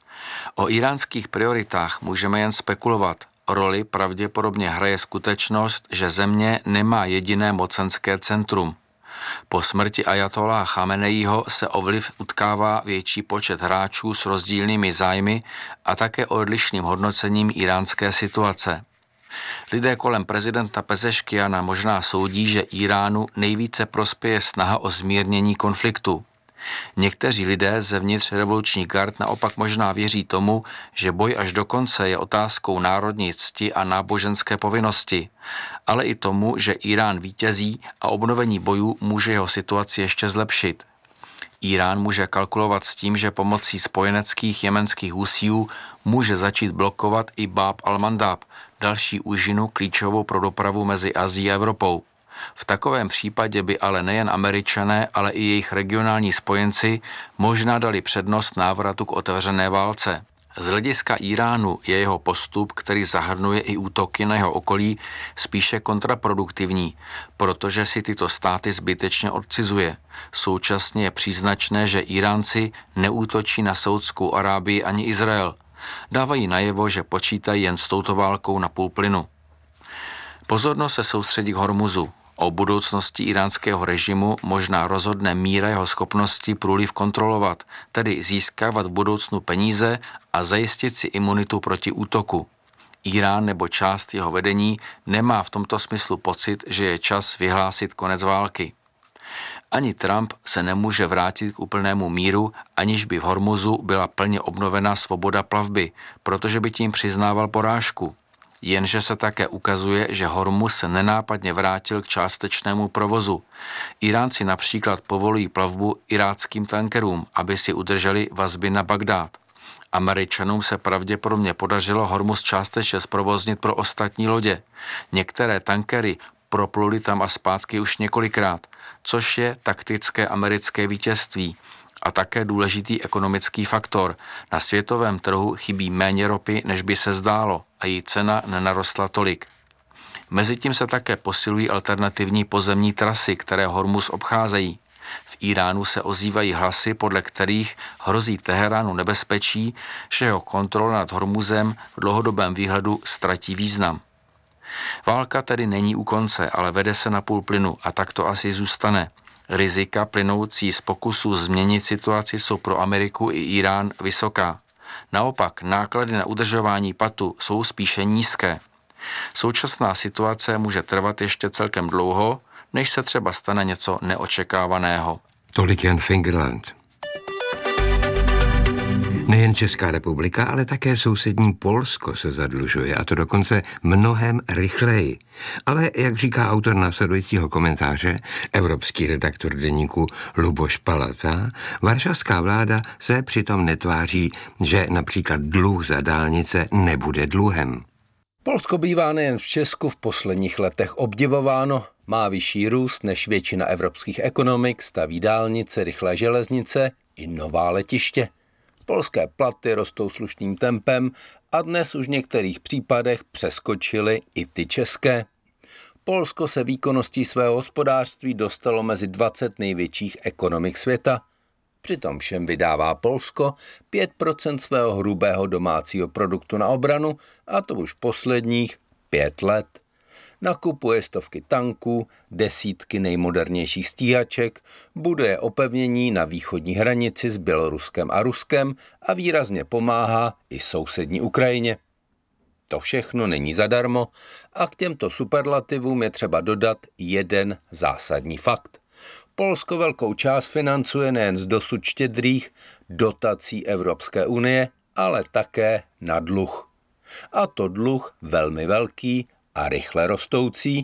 O iránských prioritách můžeme jen spekulovat. Roli pravděpodobně hraje skutečnost, že země nemá jediné mocenské centrum. Po smrti ajatoláha Chameneího se o vliv utkává větší počet hráčů s rozdílnými zájmy a také odlišným hodnocením iránské situace. Lidé kolem prezidenta Pezeškiana možná soudí, že Iránu nejvíce prospěje snaha o zmírnění konfliktu. Někteří lidé zevnitř revolučních gard naopak možná věří tomu, že boj až do konce je otázkou národní cti a náboženské povinnosti, ale i tomu, že Irán vítězí a obnovení bojů může jeho situaci ještě zlepšit. Irán může kalkulovat s tím, že pomocí spojeneckých jemenských husíů může začít blokovat i Bab al-Mandab, další úžinu klíčovou pro dopravu mezi Asií a Evropou. V takovém případě by ale nejen Američané, ale i jejich regionální spojenci možná dali přednost návratu k otevřené válce. Z hlediska Iránu je jeho postup, který zahrnuje i útoky na jeho okolí, spíše kontraproduktivní, protože si tyto státy zbytečně odcizuje. Současně je příznačné, že Iránci neútočí na Saudskou Arábii ani Izrael. Dávají najevo, že počítají jen s touto válkou na půl plynu. Pozornost se soustředí k Hormuzu. O budoucnosti iránského režimu možná rozhodne míra jeho schopnosti průliv kontrolovat, tedy získávat v budoucnu peníze a zajistit si imunitu proti útoku. Irán nebo část jeho vedení nemá v tomto smyslu pocit, že je čas vyhlásit konec války. Ani Trump se nemůže vrátit k úplnému míru, aniž by v Hormuzu byla plně obnovena svoboda plavby, protože by tím přiznával porážku. Jenže se také ukazuje, že Hormuz se nenápadně vrátil k částečnému provozu. Iránci například povolují plavbu iráckým tankerům, aby si udrželi vazby na Bagdád. Američanům se pravděpodobně podařilo Hormuz částečně zprovoznit pro ostatní lodě. Některé tankery propluly tam a zpátky už několikrát, což je taktické americké vítězství a také důležitý ekonomický faktor. Na světovém trhu chybí méně ropy, než by se zdálo, a její cena nenarostla tolik. Mezitím se také posilují alternativní pozemní trasy, které Hormuz obcházejí. V Iránu se ozývají hlasy, podle kterých hrozí Teheránu nebezpečí, že jeho kontrola nad Hormuzem v dlouhodobém výhledu ztratí význam. Válka tedy není u konce, ale vede se na půl plynu a tak to asi zůstane. Rizika plynoucí z pokusu změnit situaci jsou pro Ameriku i Irán vysoká. Naopak náklady na udržování patu jsou spíše nízké. Současná situace může trvat ještě celkem dlouho, než se třeba stane něco neočekávaného. Tolik Jan Fingerland. Nejen Česká republika, ale také sousední Polsko se zadlužuje, a to dokonce mnohem rychleji. Ale, jak říká autor následujícího komentáře, evropský redaktor deníku Luboš Palata, varšavská vláda se přitom netváří, že například dluh za dálnice nebude dluhem. Polsko bývá nejen v Česku v posledních letech obdivováno, má vyšší růst než většina evropských ekonomik, staví dálnice, rychlé železnice i nová letiště. Polské platy rostou slušným tempem a dnes už v některých případech přeskočily i ty české. Polsko se výkonností svého hospodářství dostalo mezi dvacet největších ekonomik světa. Přitom všem vydává Polsko pět procent svého hrubého domácího produktu na obranu, a to už posledních pět let. Nakupuje stovky tanků, desítky nejmodernějších stíhaček, buduje opevnění na východní hranici s Běloruskem a Ruskem a výrazně pomáhá i sousední Ukrajině. To všechno není zadarmo a k těmto superlativům je třeba dodat jeden zásadní fakt. Polsko velkou část financuje nejen z dosud štědrých dotací Evropské unie, ale také na dluh. A to dluh velmi velký a rychle rostoucí,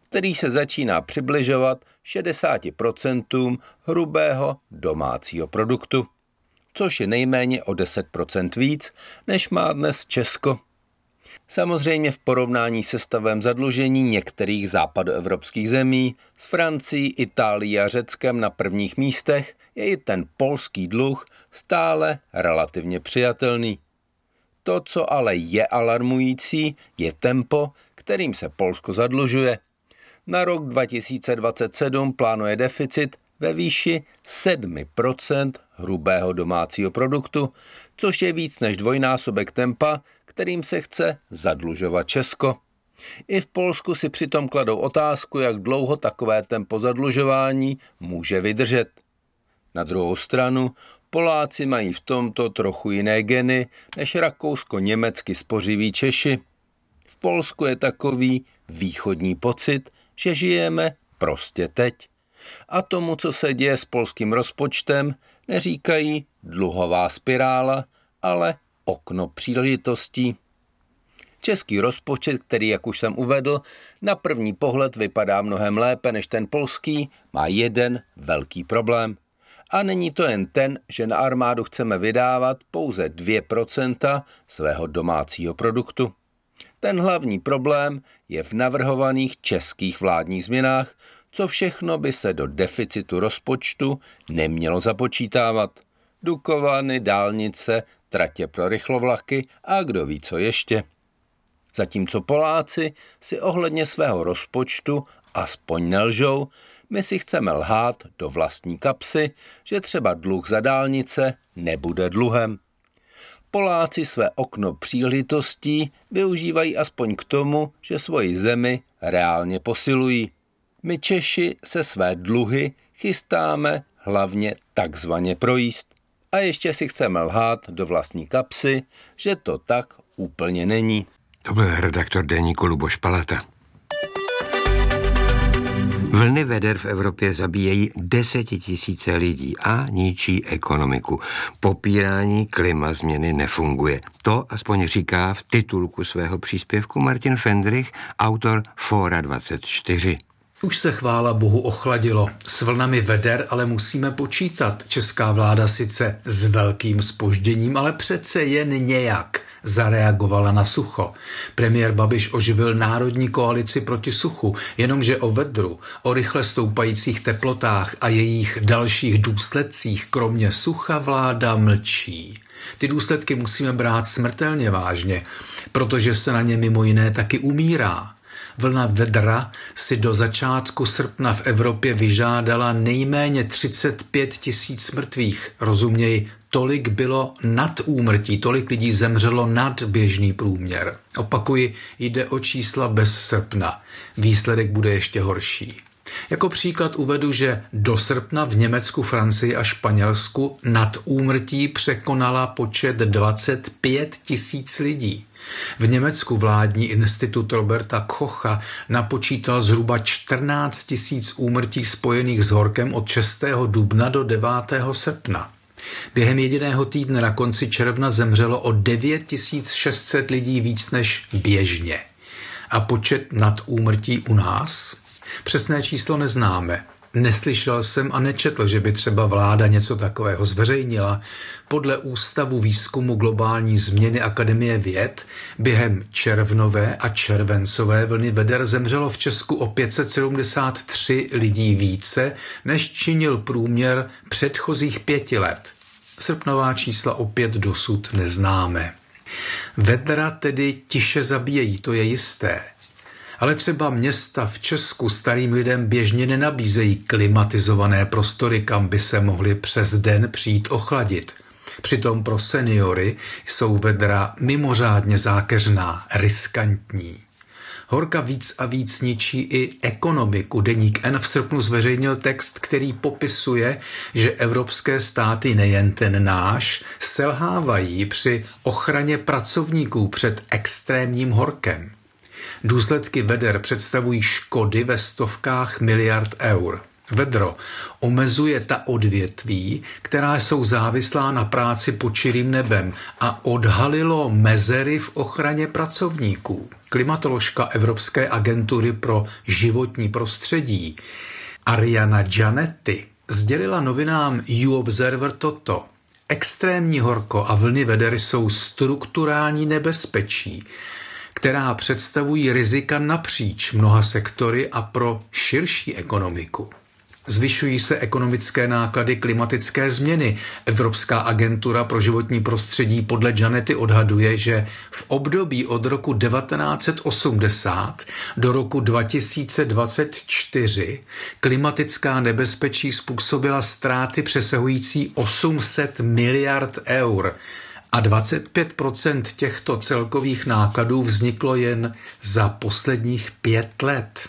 který se začíná přibližovat šedesát procent hrubého domácího produktu, což je nejméně o deset procent víc, než má dnes Česko. Samozřejmě v porovnání se stavem zadlužení některých západoevropských zemí s Francií, Itálií a Řeckem na prvních místech je i ten polský dluh stále relativně přijatelný. To, co ale je alarmující, je tempo, kterým se Polsko zadlužuje. Na rok dva tisíce dvacet sedm plánuje deficit ve výši sedm procent hrubého domácího produktu, což je víc než dvojnásobek tempa, kterým se chce zadlužovat Česko. I v Polsku si přitom kladou otázku, jak dlouho takové tempo zadlužování může vydržet. Na druhou stranu, Poláci mají v tomto trochu jiné geny než rakousko-německy spořiví Češi. V Polsku je takový východní pocit, že žijeme prostě teď. A tomu, co se děje s polským rozpočtem, neříkají dluhová spirála, ale okno příležitostí. Český rozpočet, který, jak už jsem uvedl, na první pohled vypadá mnohem lépe než ten polský, má jeden velký problém. A není to jen ten, že na armádu chceme vydávat pouze dvě procenta svého domácího produktu. Ten hlavní problém je v navrhovaných českých vládních změnách, co všechno by se do deficitu rozpočtu nemělo započítávat. Dukovany, dálnice, tratě pro rychlovlaky a kdo ví co ještě. Zatímco Poláci si ohledně svého rozpočtu aspoň nelžou, my si chceme lhát do vlastní kapsy, že třeba dluh za dálnice nebude dluhem. Poláci své okno příležitostí využívají aspoň k tomu, že svoji zemi reálně posilují. My Češi se své dluhy chystáme hlavně takzvaně projíst. A ještě si chceme lhát do vlastní kapsy, že to tak úplně není. To byl redaktor deníku Luboš Palata. Vlny veder v Evropě zabíjejí desetitisíce lidí a ničí ekonomiku. Popírání klimazměny nefunguje. To aspoň říká v titulku svého příspěvku Martin Fendrich, autor Fóra dvacet čtyři. Už se chvála bohu ochladilo. S vlnami veder ale musíme počítat. Česká vláda sice s velkým zpožděním, ale přece jen nějak zareagovala na sucho. Premiér Babiš oživil národní koalici proti suchu, jenomže o vedru, o rychle stoupajících teplotách a jejich dalších důsledcích kromě sucha vláda mlčí. Ty důsledky musíme brát smrtelně vážně, protože se na ně mimo jiné taky umírá. Vlna vedra si do začátku srpna v Evropě vyžádala nejméně třicet pět tisíc mrtvých. Rozuměj, tolik bylo nad úmrtí, tolik lidí zemřelo nad běžný průměr. Opakuji, jde o čísla bez srpna. Výsledek bude ještě horší. Jako příklad uvedu, že do srpna v Německu, Francii a Španělsku nad úmrtí překonala počet dvacet pět tisíc lidí. V Německu vládní institut Roberta Kocha napočítal zhruba čtrnáct tisíc úmrtí spojených s horkem od šestého dubna do devátého srpna. Během jediného týdne na konci června zemřelo o devět tisíc šest set lidí víc než běžně. A počet nad úmrtí u nás? Přesné číslo neznáme. Neslyšel jsem a nečetl, že by třeba vláda něco takového zveřejnila. Podle Ústavu výzkumu globální změny Akademie věd během červnové a červencové vlny veder zemřelo v Česku o pět set sedmdesát tři lidí více, než činil průměr předchozích pěti let. Srpnová čísla opět dosud neznáme. Vedra tedy tiše zabíjejí, to je jisté. Ale třeba města v Česku starým lidem běžně nenabízejí klimatizované prostory, kam by se mohli přes den přijít ochladit. Přitom pro seniory jsou vedra mimořádně zákeřná, riskantní. Horka víc a víc ničí i ekonomiku. Deník N v srpnu zveřejnil text, který popisuje, že evropské státy, nejen ten náš, selhávají při ochraně pracovníků před extrémním horkem. Důsledky veder představují škody ve stovkách miliard eur. Vedro omezuje ta odvětví, která jsou závislá na práci pod čirým nebem a odhalilo mezery v ochraně pracovníků. Klimatoložka Evropské agentury pro životní prostředí Ariana Gianetti sdělila novinám U Observer toto. Extrémní horko a vlny veder jsou strukturální nebezpečí, která představují rizika napříč mnoha sektory a pro širší ekonomiku. Zvyšují se ekonomické náklady klimatické změny. Evropská agentura pro životní prostředí podle Gianetti odhaduje, že v období od roku devatenáct set osmdesát do roku dva tisíce dvacet čtyři klimatická nebezpečí způsobila ztráty přesahující osm set miliard eur. A dvacet pět procent těchto celkových nákladů vzniklo jen za posledních pět let.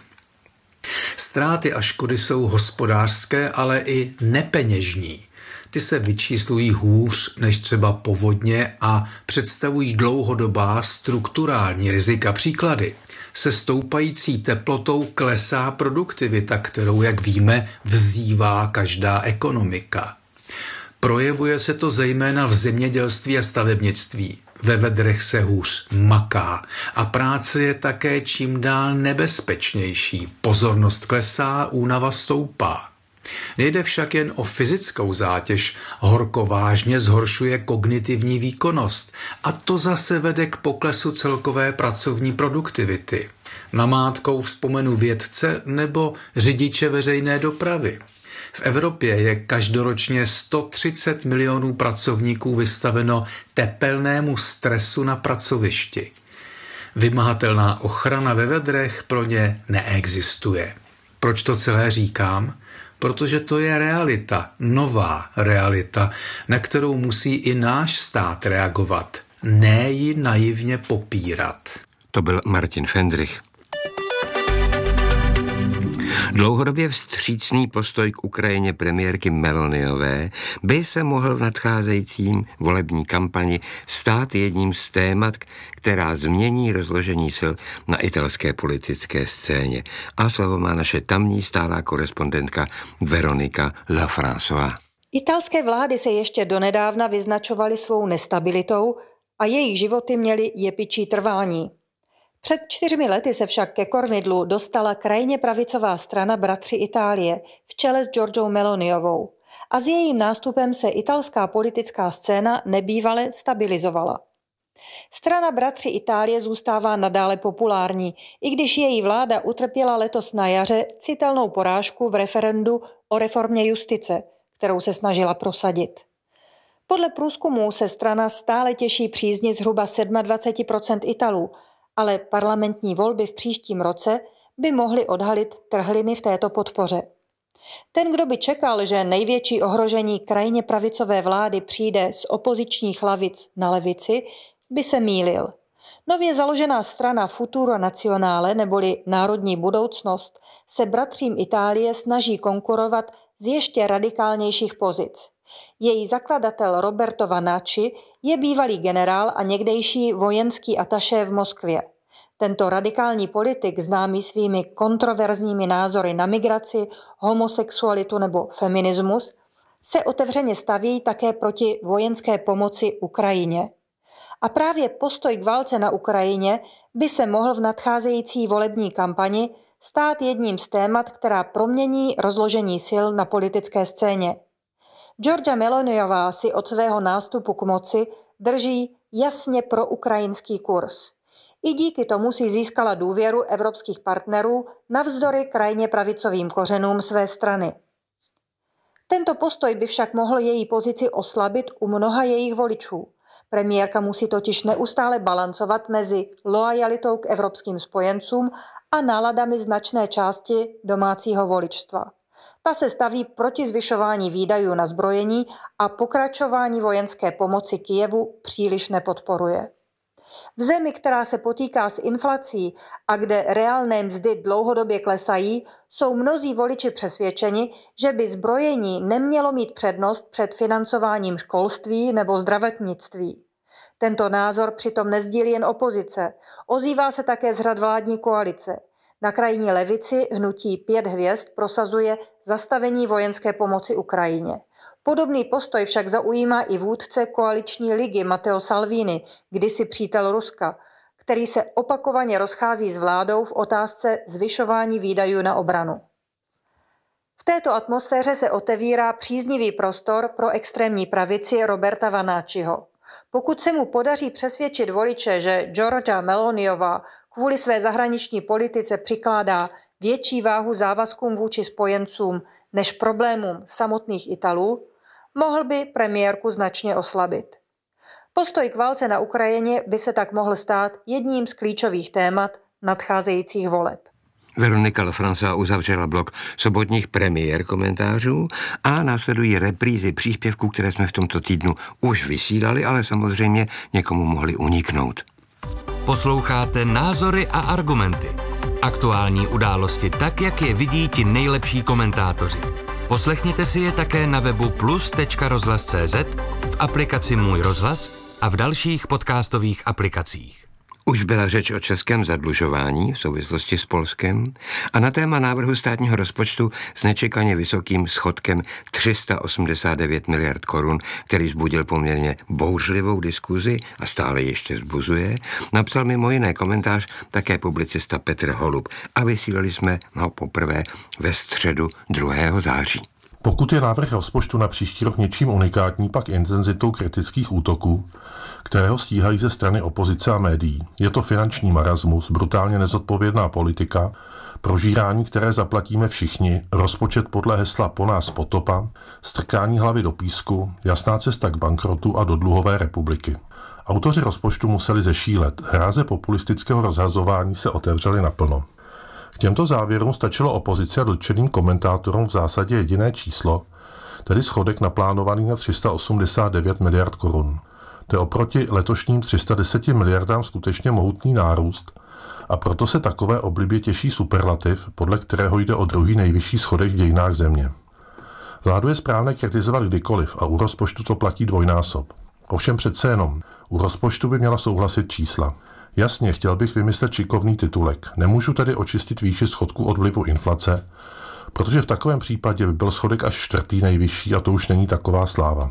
Ztráty a škody jsou hospodářské, ale i nepeněžní. Ty se vyčíslují hůř než třeba povodně a představují dlouhodobá strukturální rizika. Příklady. Se stoupající teplotou klesá produktivita, kterou, jak víme, vzývá každá ekonomika. Projevuje se to zejména v zemědělství a stavebnictví. Ve vedrech se hůř maká a práce je také čím dál nebezpečnější. Pozornost klesá, únava stoupá. Nejde však jen o fyzickou zátěž, horko vážně zhoršuje kognitivní výkonnost a to zase vede k poklesu celkové pracovní produktivity. Namátkou vzpomenu vědce nebo řidiče veřejné dopravy. V Evropě je každoročně sto třicet milionů pracovníků vystaveno tepelnému stresu na pracovišti. Vymahatelná ochrana ve vedrech pro ně neexistuje. Proč to celé říkám? Protože to je realita, nová realita, na kterou musí i náš stát reagovat, ne ji naivně popírat. To byl Martin Fendrich. Dlouhodobě vstřícný postoj k Ukrajině premiérky Meloniové by se mohl v nadcházejícím volební kampani stát jedním z témat, která změní rozložení sil na italské politické scéně. A slovo má naše tamní stálá korespondentka Veronika Lafrançová. Italské vlády se ještě donedávna vyznačovaly svou nestabilitou a jejich životy měly jepičí trvání. Před čtyřmi lety se však ke kormidlu dostala krajně pravicová strana Bratři Itálie v čele s Giorgiou Meloniovou a s jejím nástupem se italská politická scéna nebývale stabilizovala. Strana Bratři Itálie zůstává nadále populární, i když její vláda utrpěla letos na jaře citelnou porážku v referendu o reformě justice, kterou se snažila prosadit. Podle průzkumů se strana stále těší přízni zhruba dvacet sedm procent Italů, ale parlamentní volby v příštím roce by mohly odhalit trhliny v této podpoře. Ten, kdo by čekal, že největší ohrožení krajně pravicové vlády přijde z opozičních lavic na levici, by se mýlil. Nově založená strana Futuro Nazionale neboli Národní budoucnost se bratřím Itálie snaží konkurovat z ještě radikálnějších pozic. Její zakladatel Roberto Vanacci je bývalý generál a někdejší vojenský atašé v Moskvě. Tento radikální politik, známý svými kontroverzními názory na migraci, homosexualitu nebo feminismus, se otevřeně staví také proti vojenské pomoci Ukrajině. A právě postoj k válce na Ukrajině by se mohl v nadcházející volební kampani stát jedním z témat, která promění rozložení sil na politické scéně. Giorgia Meloniová si od svého nástupu k moci drží jasně proukrajinský kurz. I díky tomu si získala důvěru evropských partnerů navzdory krajně pravicovým kořenům své strany. Tento postoj by však mohl její pozici oslabit u mnoha jejich voličů. Premiérka musí totiž neustále balancovat mezi loajalitou k evropským spojencům a náladami značné části domácího voličstva. Ta se staví proti zvyšování výdajů na zbrojení a pokračování vojenské pomoci Kyjevu příliš nepodporuje. V zemi, která se potýká s inflací a kde reálné mzdy dlouhodobě klesají, jsou mnozí voliči přesvědčeni, že by zbrojení nemělo mít přednost před financováním školství nebo zdravotnictví. Tento názor přitom nesdílí jen opozice, ozývá se také z řad vládní koalice. Na krajní levici hnutí Pět hvězd prosazuje zastavení vojenské pomoci Ukrajině. Podobný postoj však zaujímá i vůdce koaliční ligy Matteo Salvini, kdysi přítel Ruska, který se opakovaně rozchází s vládou v otázce zvyšování výdajů na obranu. V této atmosféře se otevírá příznivý prostor pro extrémní pravici Roberta Vanacciho. Pokud se mu podaří přesvědčit voliče, že Giorgia Meloniová kvůli své zahraniční politice přikládá větší váhu závazkům vůči spojencům než problémům samotných Italů, mohl by premiérku značně oslabit. Postoj k válce na Ukrajině by se tak mohl stát jedním z klíčových témat nadcházejících voleb. Veronika Lafranca uzavřela blok sobotních premiér komentářů a následují reprízy příspěvků, které jsme v tomto týdnu už vysílali, ale samozřejmě někomu mohli uniknout. Posloucháte Názory a argumenty. Aktuální události tak, jak je vidí ti nejlepší komentátoři. Poslechněte si je také na webu plus tečka rozhlas tečka cé zet, v aplikaci Můj rozhlas a v dalších podcastových aplikacích. Už byla řeč o českém zadlužování v souvislosti s Polskem a na téma návrhu státního rozpočtu s nečekaně vysokým schodkem tři sta osmdesát devět miliard korun, který vzbudil poměrně bouřlivou diskuzi a stále ještě vzbuzuje, napsal mimo jiné komentář také publicista Petr Holub a vysílali jsme ho poprvé ve středu druhého září. Pokud je návrh rozpočtu na příští rok něčím unikátní, pak intenzitou kritických útoků, které ho stíhají ze strany opozice a médií. Je to finanční marasmus, brutálně nezodpovědná politika, prožírání, které zaplatíme všichni, rozpočet podle hesla po nás potopa, strkání hlavy do písku, jasná cesta k bankrotu a do dluhové republiky. Autoři rozpočtu museli zešílet, hráze populistického rozhazování se otevřely naplno. K těmto závěrům stačilo opozici a dotčeným komentátorům v zásadě jediné číslo, tedy schodek naplánovaný na tři sta osmdesát devět miliard korun. To je oproti letošním tři sta deset miliardám skutečně mohutný nárůst a proto se takové oblibě těší superlativ, podle kterého jde o druhý nejvyšší schodek v dějinách země. Vládu je správné kritizovat kdykoliv a u rozpočtu to platí dvojnásob. Ovšem přece jenom, u rozpočtu by měla souhlasit čísla. Jasně, chtěl bych vymyslet šikovný titulek. Nemůžu tedy očistit výši schodku od vlivu inflace, protože v takovém případě by byl schodek až čtvrtý nejvyšší a to už není taková sláva.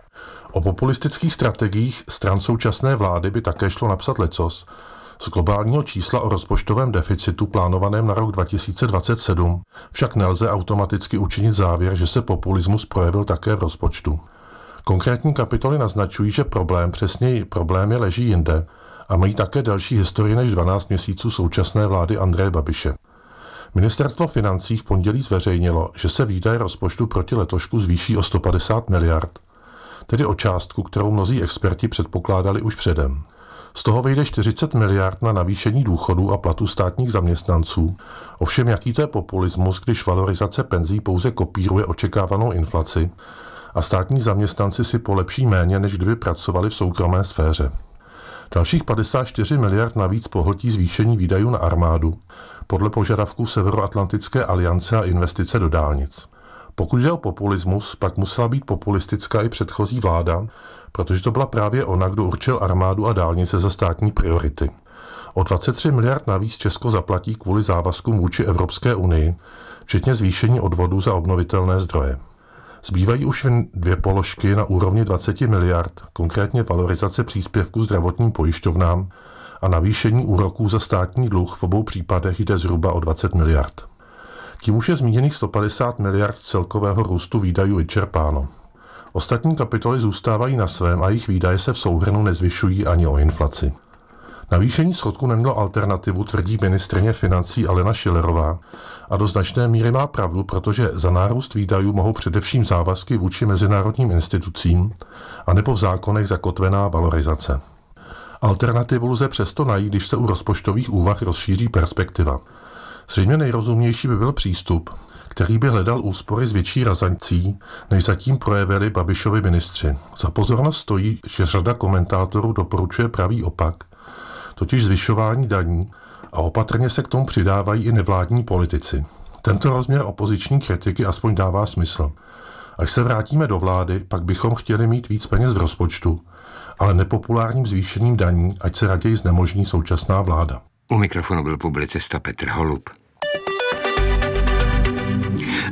O populistických strategiích stran současné vlády by také šlo napsat lecos. Z globálního čísla o rozpočtovém deficitu plánovaném na rok dva tisíce dvacet sedm však nelze automaticky učinit závěr, že se populismus projevil také v rozpočtu. Konkrétní kapitoly naznačují, že problém, přesněji problémy leží jinde, a mají také další historii než dvanáct měsíců současné vlády Andreje Babiše. Ministerstvo financí v pondělí zveřejnilo, že se výdaje rozpočtu proti letošku zvýší o sto padesát miliard, tedy o částku, kterou mnozí experti předpokládali už předem. Z toho vyjde čtyřicet miliard na navýšení důchodů a platů státních zaměstnanců. Ovšem jaký to je populismus, když valorizace penzí pouze kopíruje očekávanou inflaci a státní zaměstnanci si polepší méně, než kdyby pracovali v soukromé sféře. Dalších padesát čtyři miliard navíc pohltí zvýšení výdajů na armádu, podle požadavků Severoatlantické aliance a investice do dálnic. Pokud jde o populismus, pak musela být populistická i předchozí vláda, protože to byla právě ona, kdo určil armádu a dálnice za státní priority. O dvacet tři miliard navíc Česko zaplatí kvůli závazkům vůči Evropské unii, včetně zvýšení odvodů za obnovitelné zdroje. Zbývají už jen dvě položky na úrovni dvacet miliard, konkrétně valorizace příspěvků zdravotním pojišťovnám a navýšení úroků za státní dluh, v obou případech jde zhruba o dvacet miliard. Tím už je zmíněných sto padesát miliard celkového růstu výdajů vyčerpáno. Ostatní kapitoly zůstávají na svém a jejich výdaje se v souhrnu nezvyšují ani o inflaci. Navýšení schodku nemělo alternativu, tvrdí ministryně financí Alena Schillerová a do značné míry má pravdu, protože za nárůst výdajů mohou především závazky vůči mezinárodním institucím anebo v zákonech zakotvená valorizace. Alternativu lze přesto najít, když se u rozpočtových úvah rozšíří perspektiva. Zřejmě nejrozumnější by byl přístup, který by hledal úspory s větší razancí, než zatím projevili Babišovi ministři. Za pozornost stojí, že řada komentátorů doporučuje pravý opak, totiž zvyšování daní, a opatrně se k tomu přidávají i nevládní politici. Tento rozměr opoziční kritiky aspoň dává smysl. Až se vrátíme do vlády, pak bychom chtěli mít víc peněz v rozpočtu, ale nepopulárním zvýšením daní, ať se raději znemožní současná vláda. U mikrofonu byl publicista Petr Holub.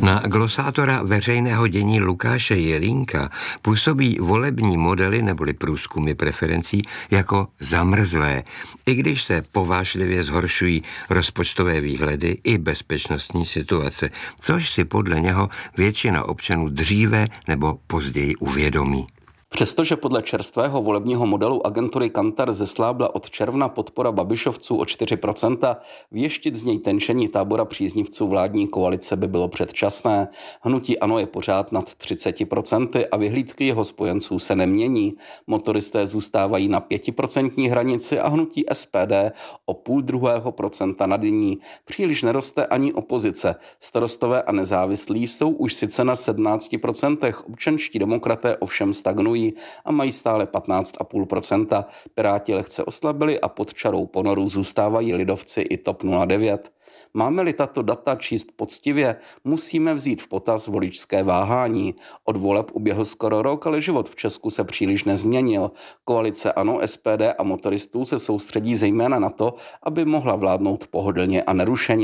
Na glosátora veřejného dění Lukáše Jelínka působí volební modely neboli průzkumy preferencí jako zamrzlé, i když se povážlivě zhoršují rozpočtové výhledy i bezpečnostní situace, což si podle něho většina občanů dříve nebo později uvědomí. Přestože podle čerstvého volebního modelu agentury Kantar zeslábla od června podpora Babišovců o čtyři procenta, věštit z něj tenčení tábora příznivců vládní koalice by bylo předčasné. Hnutí ANO je pořád nad třicet procent a vyhlídky jeho spojenců se nemění. Motoristé zůstávají na pětiprocentní hranici a hnutí S P D o půl druhého procenta nad ní. Příliš neroste ani opozice. Starostové a nezávislí jsou už sice na sedmnácti procentech, občanští demokraté ovšem stagnují a mají stále patnáct celá pět procenta. Piráti lehce oslabili a pod čarou ponoru zůstávají lidovci i TOP nula devět. Máme-li tato data číst poctivě, musíme vzít v potaz voličské váhání. Od voleb uběhl skoro rok, ale život v Česku se příliš nezměnil. Koalice ANO, S P D a motoristů se soustředí zejména na to, aby mohla vládnout pohodlně a nerušeně.